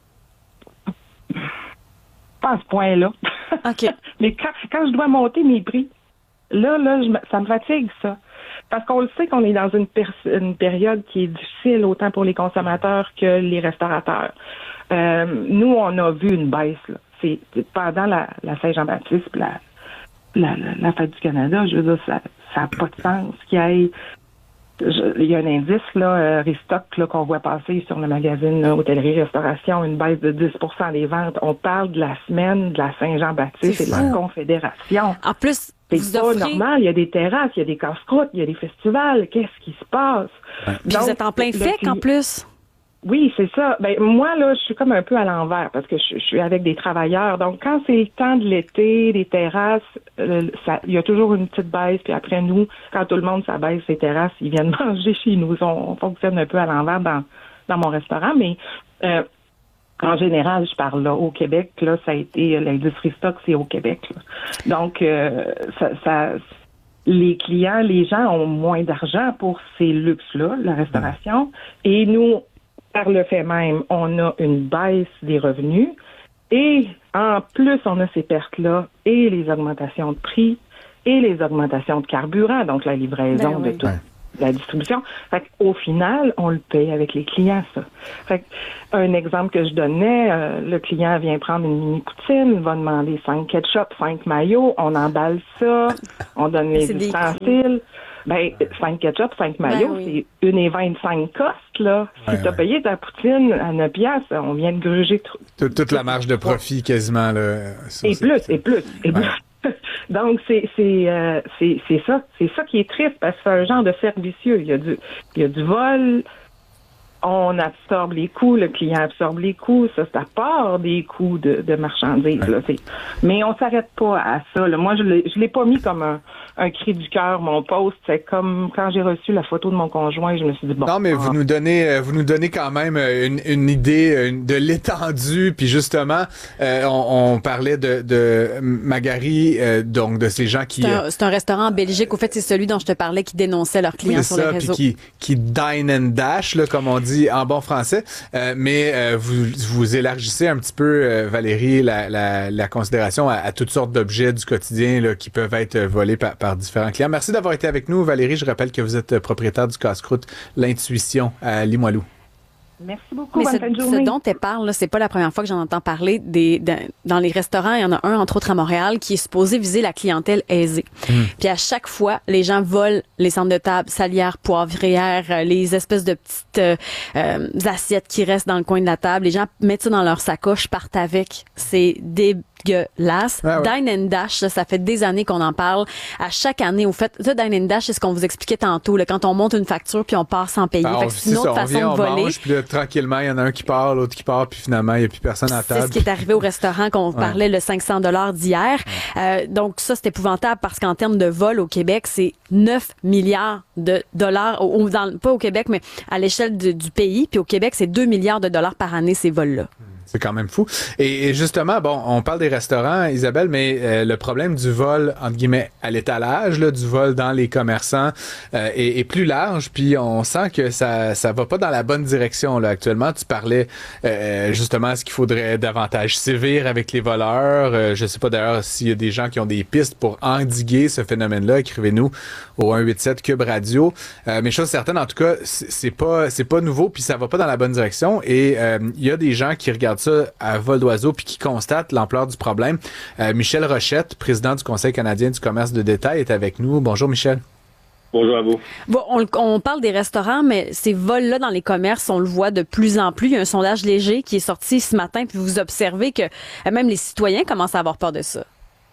Pas à ce point-là. OK. Mais quand, quand je dois monter mes prix, là, là, je, ça me fatigue, ça. Parce qu'on le sait qu'on est dans une, per- une période qui est difficile autant pour les consommateurs que les restaurateurs. Euh, nous, on a vu une baisse, là. C'est, c'est pendant la, la Saint-Jean-Baptiste, la, la, la, la Fête du Canada, je veux dire, ça n'a pas de sens qu'il y ait... Je, il y a un indice, là, euh, Restock, là, qu'on voit passer sur le magazine là, Hôtellerie-Restauration, une baisse de dix pour cent des ventes. On parle de la semaine de la Saint-Jean-Baptiste et de la Confédération. En plus, c'est vous pas offrez... normal. Il y a des terrasses, il y a des casse-croûtes, il y a des festivals. Qu'est-ce qui se passe? Puis Donc, vous êtes en plein fec, en plus. Oui, c'est ça. Ben moi là, je suis comme un peu à l'envers parce que je, je suis avec des travailleurs. Donc quand c'est le temps de l'été, des terrasses, euh, ça, il y a toujours une petite baisse. Puis après nous, quand tout le monde s'abaisse les terrasses, ils viennent manger chez nous. On, on fonctionne un peu à l'envers dans dans mon restaurant, mais euh, en général, je parle là au Québec. Là, ça a été l'industrie stock, c'est au Québec. Là. Donc euh, ça, ça les clients, les gens ont moins d'argent pour ces luxes-là, la restauration, et nous. Par le fait même, on a une baisse des revenus et en plus, on a ces pertes-là et les augmentations de prix et les augmentations de carburant, donc la livraison ben oui. de toute la distribution. Fait qu'au final, on le paye avec les clients, ça. Fait que, un exemple que je donnais, euh, le client vient prendre une mini poutine, va demander cinq ketchup, cinq maillots, on emballe ça, on donne les ustensiles. Ben, cinq ketchup, cinq maillots, ben oui. c'est une et vingt-cinq costes, là. Si ouais, t'as ouais. payé ta poutine à neuf piastres, on vient de gruger tout. Toute, toute la marge de profit, quasiment, là. Ça, et, plus, et plus, et ouais. plus. Donc, c'est, c'est, euh, c'est, c'est ça. C'est ça qui est triste, parce que c'est un genre de service vicieux. Il y a du, il y a du vol. On absorbe les coûts, le client absorbe les coûts, ça, ça part des coûts de, de marchandises. Ouais. Là, c'est... Mais on s'arrête pas à ça. Là. Moi, je l'ai, je l'ai pas mis comme un, un cri du cœur, mon post. C'est comme quand j'ai reçu la photo de mon conjoint, je me suis dit, bon... Non, mais ah. vous nous donnez vous nous donnez quand même une, une idée une, de l'étendue. Puis justement, euh, on, on parlait de, de Magari, euh, donc de ces gens qui... C'est un, c'est un restaurant en Belgique. Au fait, c'est celui dont je te parlais qui dénonçait leurs clients oui, sur ça, les réseaux. Puis qui, qui dine and dash, là, comme on dit en bon français, euh, mais euh, vous vous élargissez un petit peu, euh, Valérie, la, la, la considération à, à toutes sortes d'objets du quotidien là, qui peuvent être volés par, par différents clients. Merci d'avoir été avec nous, Valérie. Je rappelle que vous êtes propriétaire du casse-croûte L'Intuition à Limoilou. Merci beaucoup. Mais bonne ce, fin de journée. Ce dont elle parle, là, c'est pas la première fois que j'en entends parler. Des, de, dans les restaurants, il y en a un, entre autres à Montréal, qui est supposé viser la clientèle aisée. Mmh. Puis à chaque fois, les gens volent les centres de table, salières, poivrières, les espèces de petites euh, euh, assiettes qui restent dans le coin de la table. Les gens mettent ça dans leur sacoche, partent avec. C'est des dégueulasse. Ah ouais. Dine and Dash, là, ça fait des années qu'on en parle. À chaque année, au fait, ça, Dine and Dash, c'est ce qu'on vous expliquait tantôt, là, quand on monte une facture puis on part sans payer. Ah, fait que c'est une autre ça, façon vient, de voler. Mange, puis là, tranquillement, il y en a un qui part, l'autre qui part, puis finalement, il n'y a plus personne à table. C'est ce qui est arrivé au restaurant qu'on ouais. parlait, le cinq cents dollars d'hier. Ouais. Euh, donc ça, c'est épouvantable parce qu'en termes de vol au Québec, c'est neuf milliards de dollars, au, dans, pas au Québec, mais à l'échelle de, du pays. Puis au Québec, c'est deux milliards de dollars par année, ces vols-là. C'est quand même fou. Et, et justement, bon, on parle des restaurants, Isabelle, mais euh, le problème du vol, entre guillemets, à l'étalage, là, du vol dans les commerçants euh, est, est plus large. Puis on sent que ça ça va pas dans la bonne direction là actuellement. Tu parlais euh, justement, est-ce qu'il faudrait davantage sévir avec les voleurs? Euh, je sais pas d'ailleurs s'il y a des gens qui ont des pistes pour endiguer ce phénomène-là. Écrivez-nous au un huit sept Cube Radio. Euh, mais chose certaine, en tout cas, c'est, c'est pas c'est pas nouveau, puis ça va pas dans la bonne direction. Et euh, il y a des gens qui regardent ça à vol d'oiseau puis qui constate l'ampleur du problème. Euh, Michel Rochette, président du Conseil canadien du commerce de détail, est avec nous. Bonjour Michel. Bonjour à vous. Bon, on, on parle des restaurants, mais ces vols-là dans les commerces, on le voit de plus en plus. Il y a un sondage léger qui est sorti ce matin, puis vous observez que même les citoyens commencent à avoir peur de ça.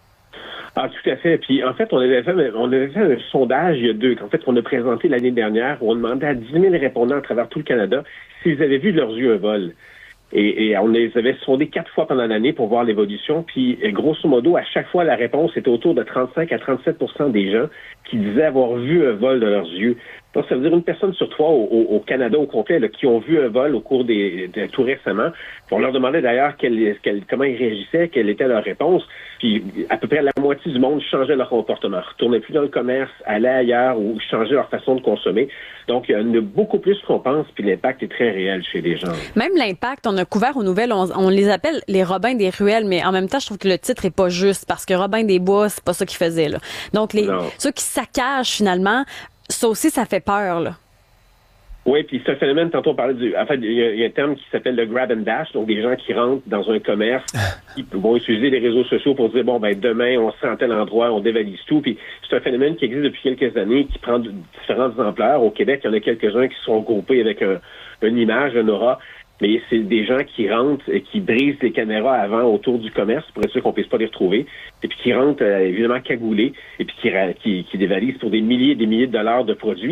Ah, tout à fait. Puis, en fait, on avait fait, on avait fait un sondage il y a deux, qu'en fait, qu'on a présenté l'année dernière, où on demandait à dix mille répondants à travers tout le Canada s'ils avaient vu de leurs yeux un vol. Et, et on les avait sondés quatre fois pendant l'année pour voir l'évolution. Puis, grosso modo, à chaque fois, la réponse était autour de trente-cinq à trente-sept pour cent des gens qui disaient avoir vu un vol de leurs yeux. Donc, ça veut dire une personne sur trois au, au, au Canada au complet là, qui ont vu un vol au cours des, de, tout récemment. On leur demandait d'ailleurs quelle, quelle, comment ils réagissaient, quelle était leur réponse. Puis, à peu près la moitié du monde changeait leur comportement, retournait plus dans le commerce, allait ailleurs ou changeait leur façon de consommer. Donc, il y en a beaucoup plus qu'on pense, puis l'impact est très réel chez les gens. Même l'impact, on a couvert aux nouvelles, on, on les appelle les Robins des ruelles, mais en même temps, je trouve que le titre est pas juste, parce que Robin des Bois, c'est pas ça qu'ils faisaient, là. Donc, les, ceux qui saccagent, finalement, ça aussi, ça fait peur, là. Oui, puis c'est un phénomène, tantôt on parlait du... En fait, il y, y a un terme qui s'appelle le grab and dash, donc des gens qui rentrent dans un commerce, qui vont utiliser les réseaux sociaux pour dire, bon, ben demain, on se rend à tel endroit, on dévalise tout, puis c'est un phénomène qui existe depuis quelques années, qui prend différentes ampleurs. Au Québec, il y en a quelques-uns qui sont groupés avec un, une image, un aura, mais c'est des gens qui rentrent et qui brisent les caméras avant autour du commerce pour être sûr qu'on ne puisse pas les retrouver, et puis qui rentrent euh, évidemment cagoulés, et puis qui, qui, qui dévalisent pour des milliers et des milliers de dollars de produits.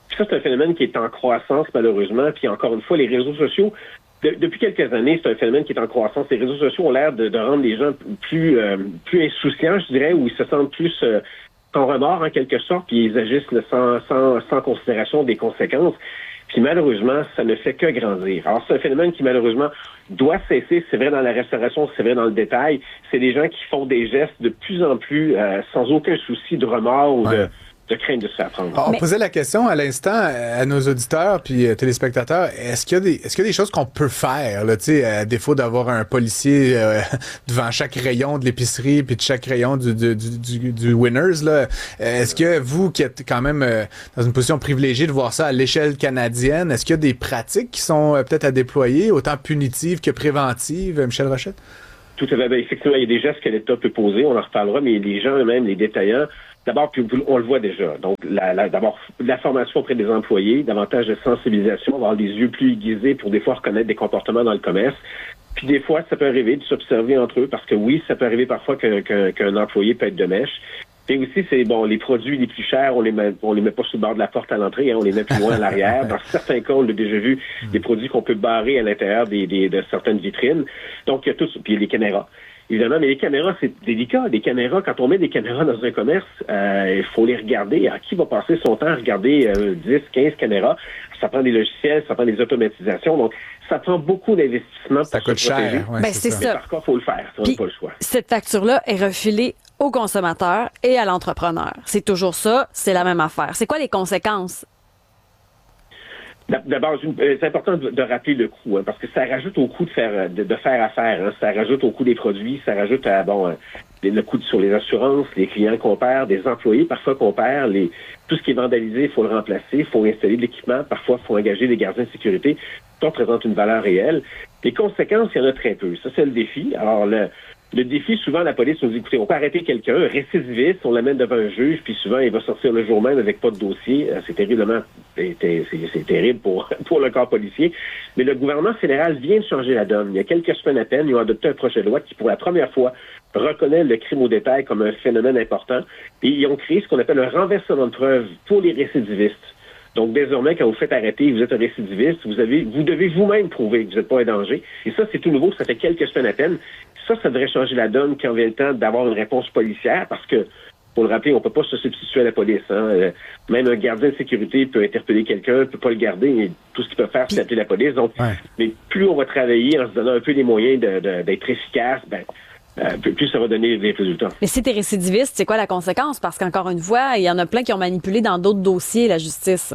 Puis ça, c'est un phénomène qui est en croissance, malheureusement. Puis encore une fois, les réseaux sociaux, de, depuis quelques années, c'est un phénomène qui est en croissance. Les réseaux sociaux ont l'air de, de rendre les gens plus, euh, plus insouciants, je dirais, où ils se sentent plus euh, sans remords, en quelque sorte, puis ils agissent là, sans, sans, sans considération des conséquences. Puis malheureusement, ça ne fait que grandir. Alors, c'est un phénomène qui, malheureusement, doit cesser. C'est vrai dans la restauration, c'est vrai dans le détail. C'est des gens qui font des gestes de plus en plus euh, sans aucun souci de remords ou ouais. de... de crainte de se faire prendre. On Mais... posait la question à l'instant à nos auditeurs puis euh, téléspectateurs, est-ce qu'il y a des est-ce qu'il y a des choses qu'on peut faire là, tu sais, à défaut d'avoir un policier euh, devant chaque rayon de l'épicerie puis de chaque rayon du du du, du, du Winners là, est-ce que vous qui êtes quand même euh, dans une position privilégiée de voir ça à l'échelle canadienne, est-ce qu'il y a des pratiques qui sont euh, peut-être à déployer, autant punitives que préventives, Michel Rochette? Tout à fait. Ben, effectivement, il y a des gestes que l'État peut poser, on en reparlera, mais les gens eux-mêmes, les détaillants, d'abord, puis on le voit déjà. Donc, la, la, d'abord, la formation auprès des employés, davantage de sensibilisation, avoir des yeux plus aiguisés pour des fois reconnaître des comportements dans le commerce. Puis des fois, ça peut arriver de s'observer entre eux, parce que oui, ça peut arriver parfois qu'un, qu'un, qu'un employé peut être de mèche. Et aussi, c'est bon, les produits les plus chers, on les met, on les met pas sur le bord de la porte à l'entrée, hein, on les met plus loin à l'arrière. Dans certains cas, on l'a déjà vu, des produits qu'on peut barrer à l'intérieur des, des, de certaines vitrines. Donc, il y a tout, puis il y a les caméras. Évidemment, mais les caméras, c'est délicat. Les caméras, quand on met des caméras dans un commerce, euh, il faut les regarder. Alors, qui va passer son temps à regarder euh, dix, quinze caméras? Ça prend des logiciels, ça prend des automatisations. Donc, ça prend beaucoup d'investissement pour ça coûte se protéger. cher. Ouais, ben, c'est, c'est ça. ça. Mais par contre, il faut le faire. On n'a pas le choix. Cette facture-là est refilée au consommateur et à l'entrepreneur. C'est toujours ça. C'est la même affaire. C'est quoi les conséquences? D'abord, c'est important de rappeler le coût, hein, parce que ça rajoute au coût de faire de, de faire affaire. Hein, ça rajoute au coût des produits, ça rajoute à bon le coût sur les assurances, les clients qu'on perd, des employés parfois qu'on perd, les tout ce qui est vandalisé, il faut le remplacer, il faut installer de l'équipement, parfois il faut engager des gardiens de sécurité. Ça représente une valeur réelle. Les conséquences, il y en a très peu. Ça, c'est le défi. Alors le Le défi, souvent, la police nous dit, écoutez, on peut arrêter quelqu'un, un récidiviste, on l'amène devant un juge, puis souvent, il va sortir le jour même avec pas de dossier. C'est terriblement, c'est, c'est, c'est terrible pour, pour le corps policier. Mais le gouvernement fédéral vient de changer la donne. Il y a quelques semaines à peine, ils ont adopté un projet de loi qui, pour la première fois, reconnaît le crime au détail comme un phénomène important. Et ils ont créé ce qu'on appelle un renversement de preuve pour les récidivistes. Donc, désormais, quand vous faites arrêter, vous êtes un récidiviste, vous avez, vous devez vous-même prouver que vous n'êtes pas un danger. Et ça, c'est tout nouveau, ça fait quelques semaines à peine. Ça, ça devrait changer la donne quand vient le temps d'avoir une réponse policière, parce que, pour le rappeler, on peut pas se substituer à la police. Hein. Euh, même un gardien de sécurité peut interpeller quelqu'un, peut pas le garder, et tout ce qu'il peut faire, c'est appeler la police. Donc, ouais. Mais plus on va travailler en se donnant un peu les moyens de, de, d'être efficace, ben, Euh, plus ça va donner des résultats. Mais si t'es récidiviste, c'est quoi la conséquence? Parce qu'encore une fois, il y en a plein qui ont manipulé dans d'autres dossiers la justice.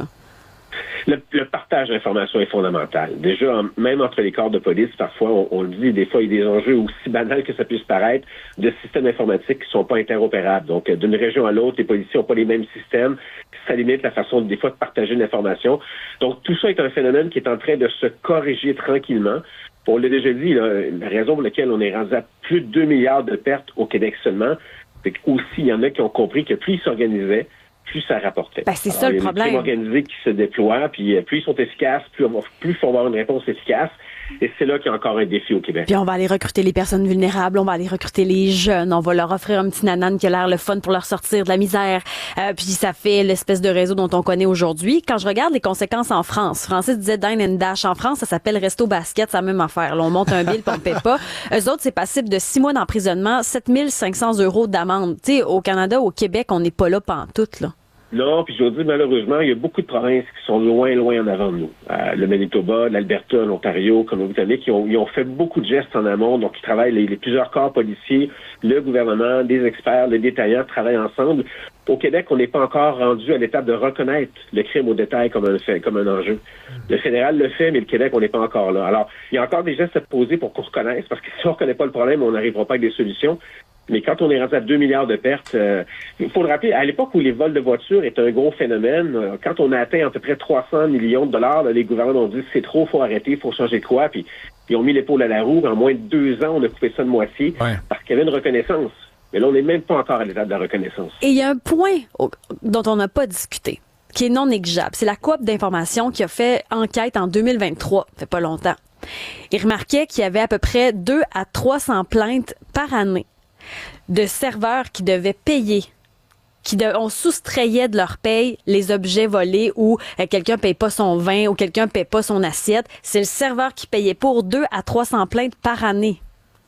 Le, le partage d'informations est fondamental. Déjà, même entre les corps de police, parfois, on, on le dit, des fois, il y a des enjeux aussi banals que ça puisse paraître, de systèmes informatiques qui ne sont pas interopérables. Donc, d'une région à l'autre, les policiers n'ont pas les mêmes systèmes. Ça limite la façon, des fois, de partager l'information. Donc, tout ça est un phénomène qui est en train de se corriger tranquillement. On l'a déjà dit, là, la raison pour laquelle on est rendu à plus de deux milliards de pertes au Québec seulement, c'est qu'aussi, il y en a qui ont compris que plus ils s'organisaient, plus ça rapportait. Ben, c'est Alors, ça le problème. Il y a des crimes organisés qui se déploient, puis plus ils sont efficaces, plus plus il faut avoir une réponse efficace. Et c'est là qu'il y a encore un défi au Québec. Puis on va aller recruter les personnes vulnérables, on va aller recruter les jeunes, on va leur offrir un petit nanan qui a l'air le fun pour leur sortir de la misère. Euh, puis ça fait l'espèce de réseau dont on connaît aujourd'hui. Quand je regarde les conséquences en France, Francis disait Dine and Dash. En France, ça s'appelle Resto Basket, c'est la même affaire. Là, on monte un bill puis on paie pas. Eux autres, c'est passible de six mois d'emprisonnement, sept mille cinq cents euros d'amende. Tu sais, au Canada, au Québec, on n'est pas là pantoute, là. Non, puis je veux dire, malheureusement, il y a beaucoup de provinces qui sont loin, loin en avant de nous. Euh, le Manitoba, l'Alberta, l'Ontario, Colombie-Britannique, ils ont, ils ont fait beaucoup de gestes en amont. Donc, ils travaillent, les, les plusieurs corps policiers, le gouvernement, des experts, les détaillants travaillent ensemble. Au Québec, on n'est pas encore rendu à l'étape de reconnaître le crime au détail comme un fait, comme un enjeu. Le fédéral le fait, mais le Québec, on n'est pas encore là. Alors, il y a encore des gestes à poser pour qu'on reconnaisse, parce que si on ne reconnaît pas le problème, on n'arrivera pas avec des solutions. Mais quand on est rendu à deux milliards de pertes, euh, il faut le rappeler, à l'époque où les vols de voitures étaient un gros phénomène, euh, quand on a atteint à peu près trois cents millions de dollars, là, les gouvernements ont dit c'est trop, il faut arrêter, il faut changer de quoi, puis ils ont mis l'épaule à la roue. En moins de deux ans, on a coupé ça de moitié ouais. parce qu'il y avait une reconnaissance. Mais là, on n'est même pas encore à l'étape de la reconnaissance. Et il y a un point dont on n'a pas discuté, qui est non négligeable. C'est la Coop d'information qui a fait enquête en deux mille vingt-trois, ça fait pas longtemps. Il remarquait qu'il y avait à peu près deux à trois cents plaintes par année de serveurs qui devaient payer qui de, on soustrayait de leur paye les objets volés ou euh, quelqu'un paye pas son vin ou quelqu'un paye pas son assiette. C'est le serveur qui payait pour deux à trois cents plaintes par année.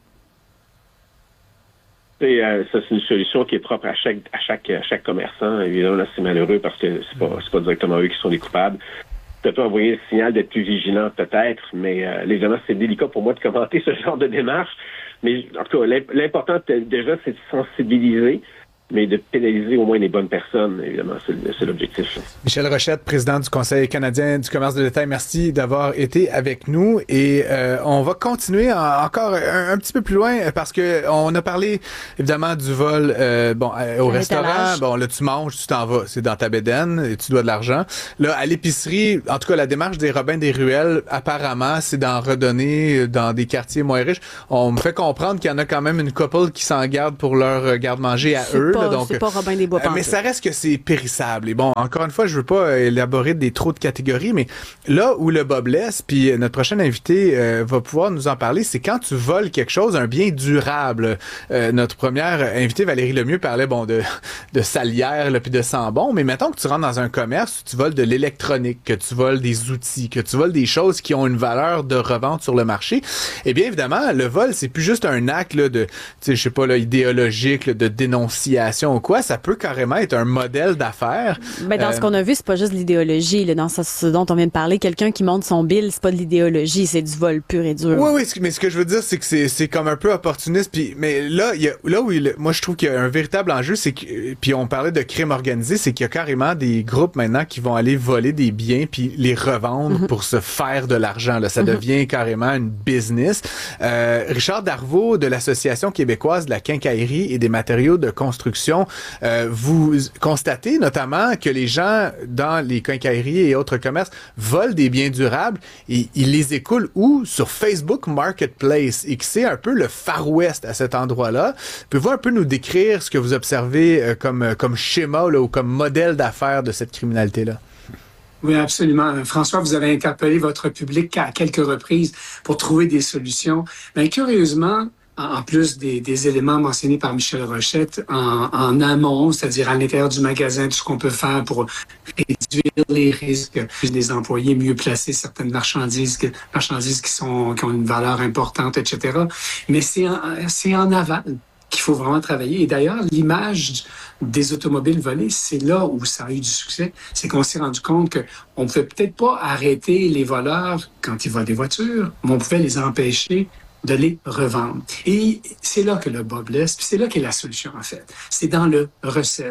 Et, euh, ça, c'est une solution qui est propre à chaque à chaque à chaque commerçant. Évidemment, là, c'est malheureux parce que c'est pas c'est pas directement eux qui sont les coupables. Ça peut envoyer le signal d'être plus vigilant, peut-être, mais euh, évidemment, c'est délicat pour moi de commenter ce genre de démarche. Mais en tout cas, l'important déjà, c'est de sensibiliser, mais de pénaliser au moins les bonnes personnes, évidemment, c'est, c'est l'objectif. Michel Rochette, président du Conseil canadien du commerce de détail, merci d'avoir été avec nous. Et euh, on va continuer en, encore un, un petit peu plus loin parce que on a parlé évidemment du vol euh, bon euh, au restaurant. Bon, là, tu manges, tu t'en vas, c'est dans ta bédaine et tu dois de l'argent. Là, à l'épicerie, en tout cas, la démarche des Robins des Ruelles, apparemment, c'est d'en redonner dans des quartiers moins riches. On me fait comprendre qu'il y en a quand même une couple qui s'en garde pour leur garde-manger à eux. Pas, donc, c'est pas Robin des Bois. Euh, mais ça reste que c'est périssable. Et bon, encore une fois, je veux pas élaborer des trop de catégories, mais là où le bas blesse, puis notre prochain invité euh, va pouvoir nous en parler, c'est quand tu voles quelque chose, un bien durable. Euh, notre première invitée, Valérie Lemieux, parlait bon de, de salière puis de sambon, mais mettons que tu rentres dans un commerce, tu voles de l'électronique, que tu voles des outils, que tu voles des choses qui ont une valeur de revente sur le marché. Eh bien, évidemment, le vol, c'est plus juste un acte là, de, tu sais, je sais pas, là, idéologique, là, de dénonciation ou quoi, ça peut carrément être un modèle d'affaires. Ben, dans euh... ce qu'on a vu, c'est pas juste de l'idéologie. Là, dans ce dont on vient de parler, quelqu'un qui monte son bill, c'est pas de l'idéologie, c'est du vol pur et dur. Oui, oui, mais ce que je veux dire, c'est que c'est, c'est comme un peu opportuniste. Puis, mais là, il y a, là où il, moi je trouve qu'il y a un véritable enjeu, c'est que, puis on parlait de crime organisé, c'est qu'il y a carrément des groupes maintenant qui vont aller voler des biens puis les revendre mm-hmm. pour se faire de l'argent. Là, ça mm-hmm. devient carrément une business. Euh, Richard Darvaux de l'Association québécoise de la quincaillerie et des matériaux de construction. Euh, vous constatez notamment que les gens dans les quincailleries et autres commerces volent des biens durables et ils les écoulent où? Sur Facebook Marketplace et que c'est un peu le Far West à cet endroit-là. Pouvez-vous un peu nous décrire ce que vous observez euh, comme, comme schéma là, ou comme modèle d'affaires de cette criminalité-là? Oui, absolument. François, vous avez interpellé votre public à quelques reprises pour trouver des solutions. Mais curieusement, en plus des, des éléments mentionnés par Michel Rochette, en, en amont, c'est-à-dire à l'intérieur du magasin, tout ce qu'on peut faire pour réduire les risques des employés, mieux placer certaines marchandises, marchandises qui sont qui ont une valeur importante, et cetera. Mais c'est en, c'est en aval qu'il faut vraiment travailler. Et d'ailleurs, l'image des automobiles volées, c'est là où ça a eu du succès. C'est qu'on s'est rendu compte qu'on ne pouvait peut-être pas arrêter les voleurs quand ils volent des voitures, mais on pouvait les empêcher de les revendre. Et c'est là que le bas blesse, puis c'est là qu'est la solution, en fait. C'est dans le recel.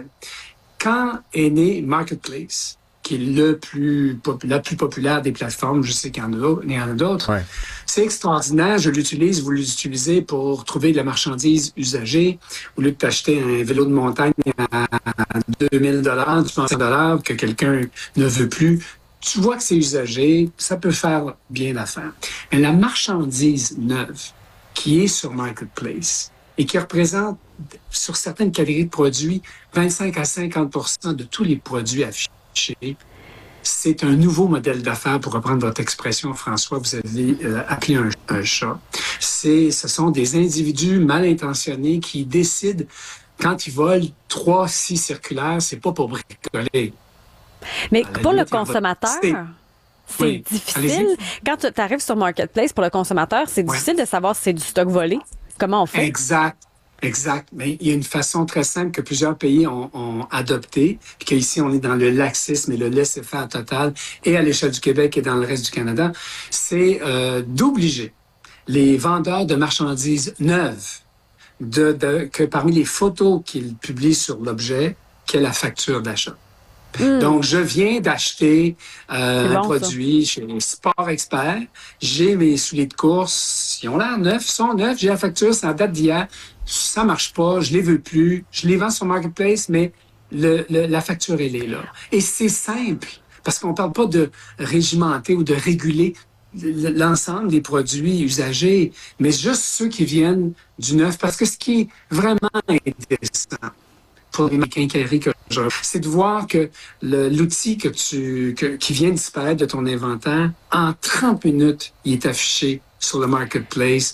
Quand est né Marketplace, qui est le plus, la plus populaire des plateformes, je sais qu'il y en a d'autres, il y en a d'autres. Ouais. C'est extraordinaire, je l'utilise, vous l'utilisez pour trouver de la marchandise usagée. Au lieu de t'acheter un vélo de montagne à deux mille dollars, deux cents dollars que quelqu'un ne veut plus, tu vois que c'est usagé, ça peut faire bien l'affaire. Mais la marchandise neuve qui est sur Marketplace et qui représente sur certaines catégories de produits vingt-cinq à cinquante pour cent de tous les produits affichés, c'est un nouveau modèle d'affaires, pour reprendre votre expression, François, vous avez euh, appelé un, un chat. C'est, ce sont des individus mal intentionnés qui décident, quand ils volent trois scies circulaires, c'est pas pour bricoler. Mais pour le consommateur, c'est, c'est oui. difficile. Allez-y. Quand tu arrives sur Marketplace, pour le consommateur, c'est ouais. difficile de savoir si c'est du stock volé. Comment on fait? Exact. Exact. Mais il y a une façon très simple que plusieurs pays ont, ont adoptée, puis qu'ici, on est dans le laxisme et le laisser-faire total, et à l'échelle du Québec et dans le reste du Canada, c'est euh, d'obliger les vendeurs de marchandises neuves de, de, que parmi les photos qu'ils publient sur l'objet, qu'il y ait la facture d'achat. Mmh. Donc, je viens d'acheter euh, bon, un produit ça. chez Sport Expert. J'ai mes souliers de course. Ils ont l'air neufs, ils sont neufs. J'ai la facture, c'est en date d'hier. Ça marche pas, je les veux plus. Je les vends sur Marketplace, mais le, le, la facture, elle est là. Et c'est simple, parce qu'on parle pas de régimenter ou de réguler l'ensemble des produits usagés, mais juste ceux qui viennent du neuf. Parce que ce qui est vraiment intéressant pour les quincailleries que je... c'est de voir que le, l'outil que tu, que, qui vient disparaître de ton inventaire, en trente minutes, il est affiché sur le Marketplace.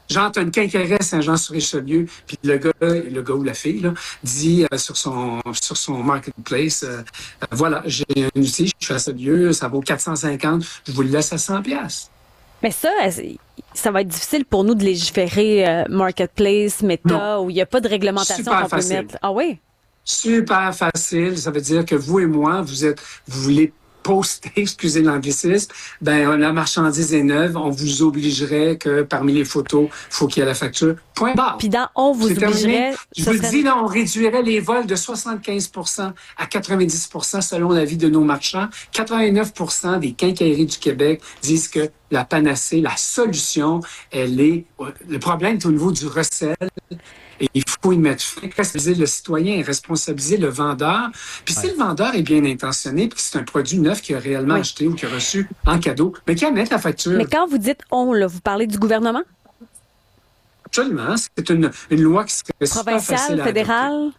Genre, t'as une quincaillerie à Saint-Jean-sur-Richelieu, puis le gars, le gars ou la fille, là, dit euh, sur son sur son marketplace, euh, euh, voilà, j'ai un outil, je suis à ce lieu, ça vaut quatre cent cinquante, je vous le laisse à cent piastres. Mais ça, ça va être difficile pour nous de légiférer euh, marketplace, Meta, non. Où il n'y a pas de réglementation Super qu'on facile. peut mettre. Ah oui? Super facile. Ça veut dire que vous et moi, vous êtes, vous voulez poster, excusez l'anglicisme, ben la marchandise est neuve, on vous obligerait que parmi les photos, il faut qu'il y ait la facture. Point barre. Puis dans on vous C'est obligerait... terminé. Je vous le serait... dis, là, on réduirait les vols de soixante-quinze pour cent à quatre-vingt-dix pour cent selon l'avis de nos marchands. quatre-vingt-neuf pour cent des quincailleries du Québec disent que la panacée, la solution, elle est... Le problème est au niveau du recel. Et il faut y mettre fin, responsabiliser le citoyen, responsabiliser le vendeur. Puis ouais. Si le vendeur est bien intentionné, puis que c'est un produit neuf qu'il a réellement oui. acheté ou qu'il a reçu en cadeau, mais qu'il a mettre la facture. Mais quand vous dites « on », là, vous parlez du gouvernement? Absolument. C'est une, une loi qui serait provinciale, super facile à fédérale?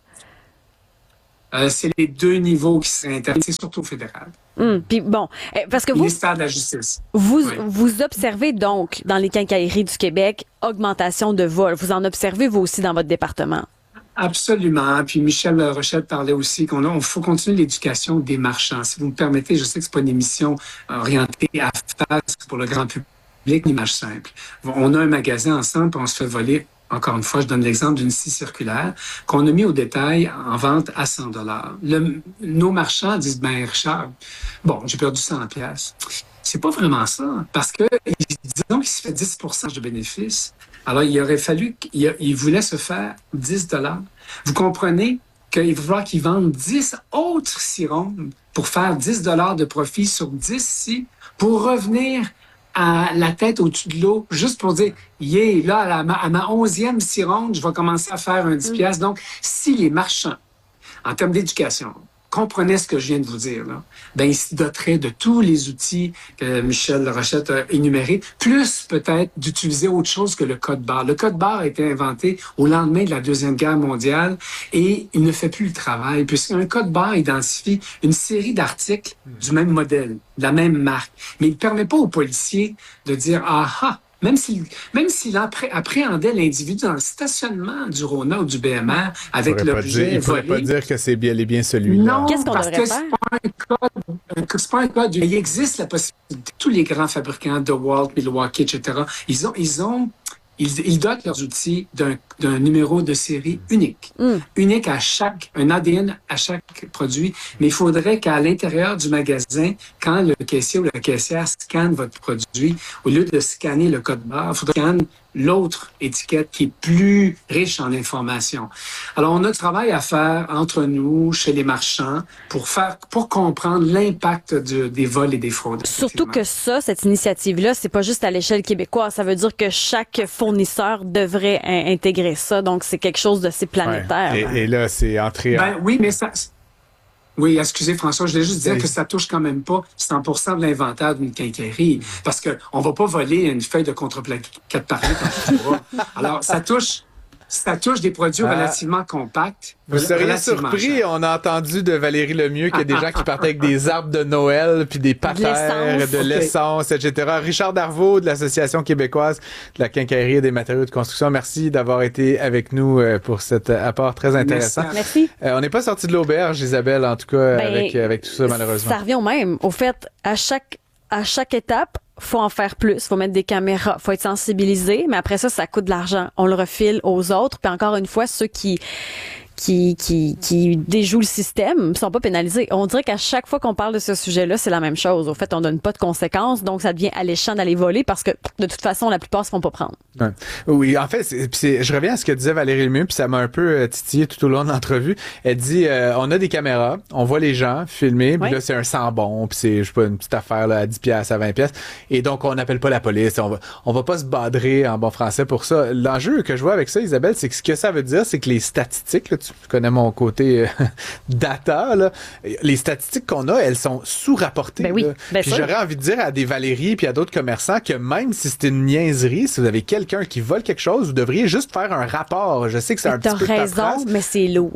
Euh, c'est les deux niveaux qui seraient interdits, c'est surtout fédéral. Hum, puis bon, parce que vous... Ministère de la Justice. Vous, oui. vous observez donc, dans les quincailleries du Québec, augmentation de vols. Vous en observez, vous aussi, dans votre département? Absolument. Puis Michel Rochette parlait aussi qu'on a, on faut continuer l'éducation des marchands. Si vous me permettez, je sais que c'est pas une émission orientée à face pour le grand public, une image simple. On a un magasin ensemble, puis on se fait voler. Encore une fois, je donne l'exemple d'une scie circulaire qu'on a mis au détail en vente à cent dollars. Nos marchands disent, ben Richard, bon, j'ai perdu cent piastres. C'est pas vraiment ça, parce que disons qu'il se fait dix pour cent de bénéfices. Alors, il aurait fallu qu'il il voulait se faire dix dollars. Vous comprenez qu'il va falloir qu'ils vendent dix autres cirons pour faire dix dollars de profit sur dix scies pour revenir à la tête au-dessus de l'eau, juste pour dire, yeah, là, à, la, à ma onzième cironde, je vais commencer à faire un dix piastres. Donc, si les marchands, en termes d'éducation, comprenaient ce que je viens de vous dire, là, ben, ils se doteraient de tous les outils que Michel Rochette a énumérés, plus peut-être d'utiliser autre chose que le code barre. Le code barre a été inventé au lendemain de la Deuxième Guerre mondiale et il ne fait plus le travail, puisqu'un code barre identifie une série d'articles du même modèle, de la même marque. Mais il ne permet pas aux policiers de dire « Ah ah !» Même s'il, même s'il appré- appréhendait l'individu dans le stationnement du Rona ou du B M R avec l'objet volé. Il ne pourrait pas dire que c'est bien et bien celui-là. Non, Qu'est-ce qu'on parce que faire? c'est pas un code. C'est pas un code. Il existe la possibilité. Tous les grands fabricants, DeWalt, Milwaukee, et cetera, ils ont, ils ont, ils, ils dotent leurs outils d'un, d'un numéro de série unique. Mm. Unique à chaque, un A D N à chaque produit. Mais il faudrait qu'à l'intérieur du magasin, quand le caissier ou la caissière scanne votre produit, au lieu de scanner le code barre, il faudrait scanner l'autre étiquette qui est plus riche en informations. Alors, on a du travail à faire entre nous, chez les marchands, pour faire, pour comprendre l'impact de, des vols et des fraudes. Surtout que ça, cette initiative-là, c'est pas juste à l'échelle québécoise. Ça veut dire que chaque fournisseur devrait in- intégrer ça. Donc, c'est quelque chose d'assez planétaire. Ouais. Et, et là, c'est entré en... Ben oui, mais ça... Oui, excusez François, je voulais juste dire oui. que ça touche quand même pas cent pour cent de l'inventaire d'une quincaillerie. Parce que on va pas voler une feuille de contreplaqué quatre par huit en tout cas. Alors, ça touche... Ça touche des produits ah. relativement compacts. Vous seriez surpris, cher. On a entendu de Valérie Lemieux qu'il y a des gens qui partaient avec des arbres de Noël, puis des patères, de l'essence, de l'essence okay. et cetera. Richard Darvaux de l'Association québécoise de la quincaillerie et des matériaux de construction, merci d'avoir été avec nous pour cet apport très intéressant. Merci. Euh, on n'est pas sorti de l'auberge, Isabelle, en tout cas, ben, avec, avec tout ça, malheureusement. Ça revient au même. Au fait, à chaque, à chaque étape, faut en faire plus, faut mettre des caméras, faut être sensibilisé, mais après ça, ça coûte de l'argent. On le refile aux autres, puis encore une fois, ceux qui qui qui qui déjouent le système sont pas pénalisés. On dirait qu'à chaque fois qu'on parle de ce sujet-là, c'est la même chose. Au fait, on donne pas de conséquences, donc ça devient alléchant d'aller voler parce que de toute façon, la plupart se font pas prendre. Ouais. Oui, en fait, c'est, c'est, je reviens à ce que disait Valérie Lemieux, puis ça m'a un peu titillé tout au long de l'entrevue. Elle dit, euh, on a des caméras, on voit les gens filmer, puis oui. là c'est un sang bon, puis c'est je sais pas une petite affaire là à dix piastres, à vingt piastres, et donc on n'appelle pas la police, on va on va pas se badrer en bon français pour ça. L'enjeu que je vois avec ça, Isabelle, c'est que ce que ça veut dire, c'est que les statistiques, là, tu connais mon côté euh, data, là, les statistiques qu'on a, elles sont sous-rapportées. Ben oui, ben puis j'aurais envie de dire à des Valérie puis à d'autres commerçants que même si c'est une niaiserie, si vous avez quelqu'un qui vole quelque chose, vous devriez juste faire un rapport. Je sais sais que c'est un petit peu de paperasse. T'as raison, mais c'est lourd.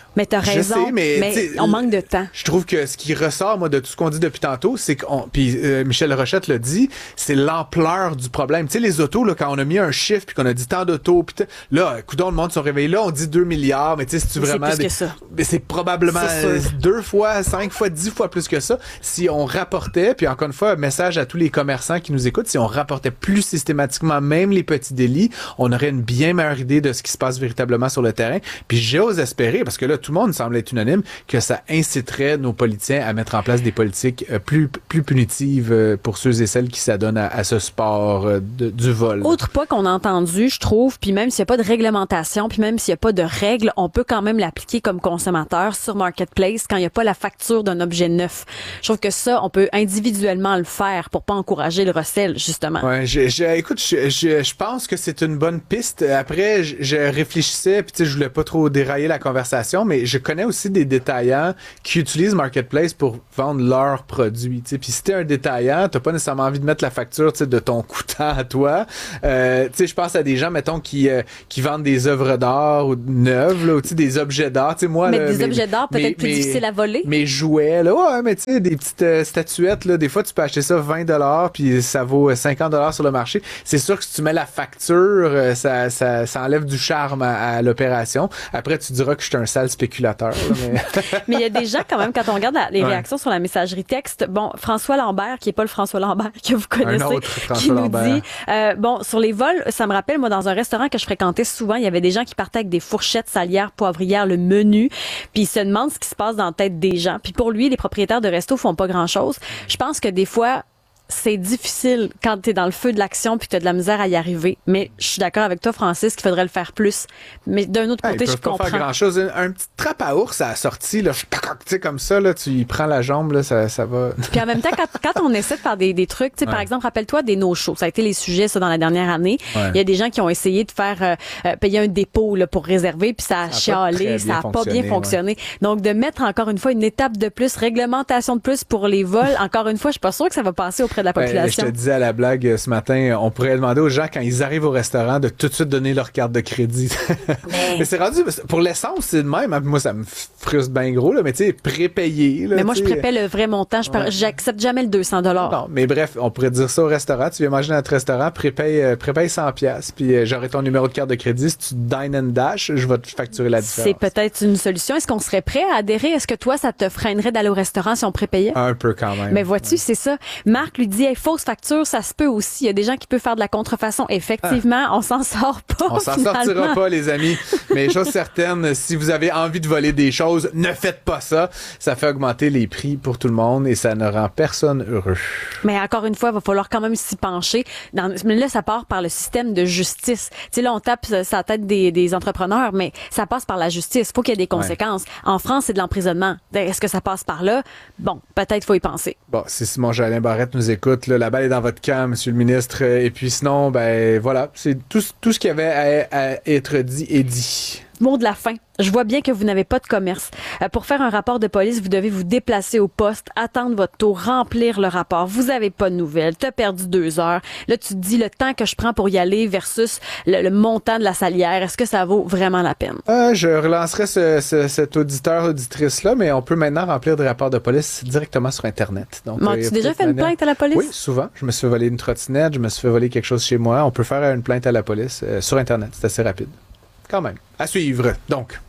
Mais t'as raison, je sais, mais, mais on manque de temps. Je trouve que ce qui ressort, moi, de tout ce qu'on dit depuis tantôt, c'est qu'on, puis euh, Michel Rochette l'a dit, c'est l'ampleur du problème. Tu sais, les autos, là, quand on a mis un chiffre puis qu'on a dit tant d'autos, puis là, coudonc, le monde se réveille là, on dit deux milliards, mais tu sais, si tu vraiment... C'est plus des... que ça. Mais c'est probablement c'est deux fois, cinq fois, dix fois plus que ça. Si on rapportait, puis encore une fois, un message à tous les commerçants qui nous écoutent, si on rapportait plus systématiquement même les petits délits, on aurait une bien meilleure idée de ce qui se passe véritablement sur le terrain. Puis j'ose espérer, parce que là, tout le monde semble être unanime, que ça inciterait nos politiciens à mettre en place des politiques euh, plus, plus punitives euh, pour ceux et celles qui s'adonnent à, à ce sport euh, de, du vol. Autre point qu'on a entendu, je trouve, puis même s'il n'y a pas de réglementation, puis même s'il n'y a pas de règles, on peut quand même l'appliquer comme consommateur sur Marketplace quand il n'y a pas la facture d'un objet neuf. Je trouve que ça, on peut individuellement le faire pour pas encourager le recel, justement. Ouais, je, je, écoute, je, je, je pense que c'est une bonne piste. Après, je, je réfléchissais, puis tu sais, je voulais pas trop dérailler la conversation, mais je connais aussi des détaillants qui utilisent Marketplace pour vendre leurs produits. Tu sais, puis si t'es un détaillant, t'as pas nécessairement envie de mettre la facture, tu sais, de ton coûtant à toi. Euh, tu sais, je pense à des gens, mettons, qui euh, qui vendent des œuvres d'art ou neuves, là, ou tu sais, des objets d'art. Tu sais, moi, mais là, des mes, objets d'art peut-être mes, plus mes, difficiles à voler. Mes jouets, là, ouais, mais tu sais, des petites euh, statuettes, là, des fois, tu peux acheter ça vingt dollars, puis ça vaut cinquante dollars sur le marché. C'est sûr que si tu mets la facture, euh, ça, ça, ça enlève du charme à, à l'opération. Après, tu diras que je suis un sale spéculateur. Là, mais mais il y a des gens, quand même, quand on regarde la, les ouais. réactions sur la messagerie texte, bon, François Lambert, qui est pas le François Lambert que vous connaissez, un autre François qui nous Lambert. dit, euh, bon, sur les vols, ça me rappelle, moi, dans un restaurant que je fréquentais souvent, il y avait des gens qui partaient avec des fourchettes, salières, poivrières, le menu, puis ils se demandent ce qui se passe dans la tête des gens. Puis pour lui, les propriétaires de restos font pas grand-chose. Je pense que des fois, c'est difficile quand t'es dans le feu de l'action puis que t'as de la misère à y arriver. Mais je suis d'accord avec toi, Francis, qu'il faudrait le faire plus. Mais d'un autre hey, côté, je comprends. Pas faire grand chose. Un, un petit trappe à ours à la sortie, là, tu sais, comme ça, là, tu y prends la jambe, là, ça, ça va. Puis en même temps, quand, quand on essaie de faire des, des trucs, tu sais, ouais. par exemple, rappelle-toi des no-shows. Ça a été les sujets, ça, dans la dernière année. Ouais. Il y a des gens qui ont essayé de faire euh, payer un dépôt là, pour réserver, puis ça a chialé, ça a pas bien fonctionné. Ouais. Donc, de mettre encore une fois une étape de plus, réglementation de plus pour les vols, encore une fois, je suis pas sûre que ça va passer auprès de la population. Ouais, disais à la blague ce matin, on pourrait demander aux gens quand ils arrivent au restaurant de tout de suite donner leur carte de crédit. Mais, mais c'est rendu, pour l'essence, c'est de même. Moi, ça me frustre bien gros, là, mais tu sais, prépayé. Là, mais moi, t'sais. je prépaie le vrai montant. Je ouais. J'accepte jamais le deux cents dollars. Non, mais bref, on pourrait dire ça au restaurant. Tu viens manger dans notre restaurant, prépaye, euh, prépaye cent piastres, puis euh, j'aurai ton numéro de carte de crédit. Si tu dine and dash, je vais te facturer la différence. C'est peut-être une solution. Est-ce qu'on serait prêt à adhérer? Est-ce que toi, ça te freinerait d'aller au restaurant si on prépayait? Un peu quand même. Mais vois-tu, ouais. c'est ça. Marc lui dit, hey, fausse facture, ça se peut aussi. Il y a des gens qui peuvent faire de la contrefaçon. Effectivement, ah. on s'en sort pas. On s'en sortira pas, les amis. Mais chose certaine, si vous avez envie de voler des choses, ne faites pas ça. Ça fait augmenter les prix pour tout le monde et ça ne rend personne heureux. Mais encore une fois, il va falloir quand même s'y pencher. Dans, mais là, ça part par le système de justice. Tu sais, là, on tape sa tête des, des entrepreneurs, mais ça passe par la justice. Il faut qu'il y ait des conséquences. Ouais. En France, c'est de l'emprisonnement. Est-ce que ça passe par là? Bon, peut-être faut y penser. Bon, si Simon Jolin Barrette nous écoute, là, la balle est dans votre camp, monsieur le ministre. Et puis sinon, ben voilà, c'est tout, tout ce qui avait à, à être dit est dit. Mot de la fin. Je vois bien que vous n'avez pas de commerce. Euh, pour faire un rapport de police, vous devez vous déplacer au poste, attendre votre tour, remplir le rapport. Vous n'avez pas de nouvelles. Tu as perdu deux heures. Là, tu te dis le temps que je prends pour y aller versus le, le montant de la salière. Est-ce que ça vaut vraiment la peine? Euh, je relancerai ce, ce, cet auditeur, auditrice-là, mais on peut maintenant remplir des rapports de police directement sur Internet. Donc, bon, euh, as-tu déjà fait une plainte à la police? Oui, souvent. Je me suis fait voler une trottinette, je me suis fait voler quelque chose chez moi. On peut faire une plainte à la police euh, sur Internet. C'est assez rapide. Quand même. À suivre, donc.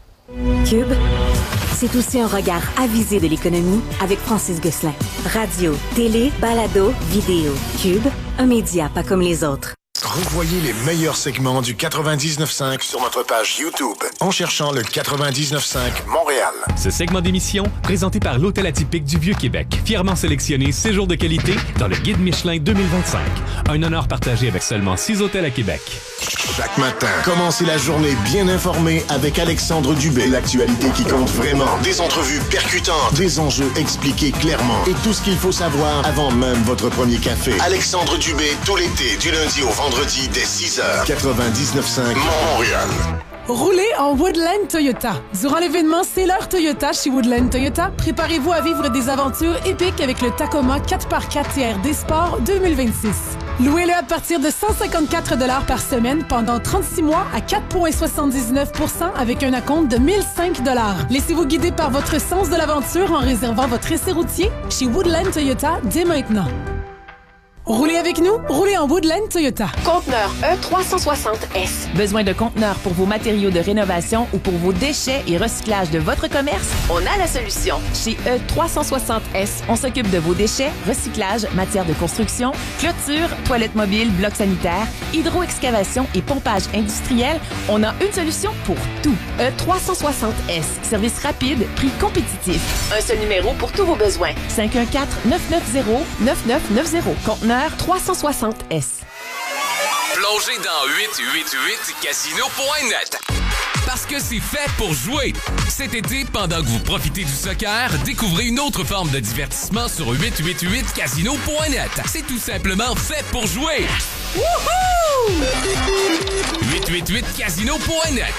Cube, c'est aussi un regard avisé de l'économie avec Francis Gosselin. Radio, télé, balado, vidéo. Cube, un média pas comme les autres. Revoyez les meilleurs segments du quatre-vingt-dix-neuf cinq sur notre page YouTube en cherchant le quatre-vingt-dix-neuf cinq Montréal. Ce segment d'émission, présenté par l'Hôtel Atypique du Vieux-Québec, fièrement sélectionné séjour de qualité dans le Guide Michelin deux mille vingt-cinq. Un honneur partagé avec seulement six hôtels à Québec. Chaque matin, commencez la journée bien informée avec Alexandre Dubé. L'actualité qui compte vraiment. Des entrevues percutantes, des enjeux expliqués clairement et tout ce qu'il faut savoir avant même votre premier café. Alexandre Dubé, tout l'été, du lundi au vendredi dès six heures. quatre-vingt-dix-neuf cinq Montréal. Roulez en Woodland Toyota. Durant l'événement C'est l'heure Toyota chez Woodland Toyota, préparez-vous à vivre des aventures épiques avec le Tacoma quatre par quatre T R D Sport deux mille vingt-six. Louez-le à partir de cent cinquante-quatre dollars par semaine pendant trente-six mois à quatre virgule soixante-dix-neuf pour cent avec un acompte de mille cinq dollars. Laissez-vous guider par votre sens de l'aventure en réservant votre essai routier chez Woodland Toyota dès maintenant. Roulez avec nous, roulez en Woodland Toyota. Conteneur E trois cent soixante S. Besoin de conteneurs pour vos matériaux de rénovation ou pour vos déchets et recyclage de votre commerce? On a la solution. Chez E trois cent soixante S, on s'occupe de vos déchets, recyclage, matières de construction, clôture, toilettes mobiles, blocs sanitaires, hydro-excavation et pompage industriel. On a une solution pour tout. E trois cent soixante S. Service rapide, prix compétitif. Un seul numéro pour tous vos besoins. cinq un quatre, neuf neuf zéro, neuf neuf neuf zéro. Conteneur trois cent soixante S. Plongez dans huit huit huit casino point net. Parce que c'est fait pour jouer. Cet été, pendant que vous profitez du soccer, découvrez une autre forme de divertissement sur huit huit huit casino point net. C'est tout simplement fait pour jouer. Wouhou! huit huit huit casino point net.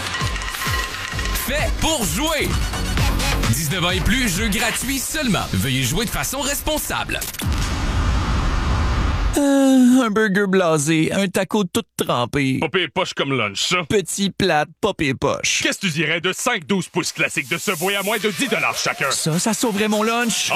Fait pour jouer. dix-neuf ans et plus, jeu gratuit seulement. Veuillez jouer de façon responsable. Euh, un burger blasé, un taco tout trempé. Pas pire poche comme lunch, ça. Petit plat, pas pire poche. Qu'est-ce que tu dirais de cinq douze pouces classiques de Subway à moins de dix dollars chacun? Ça, ça sauverait mon lunch.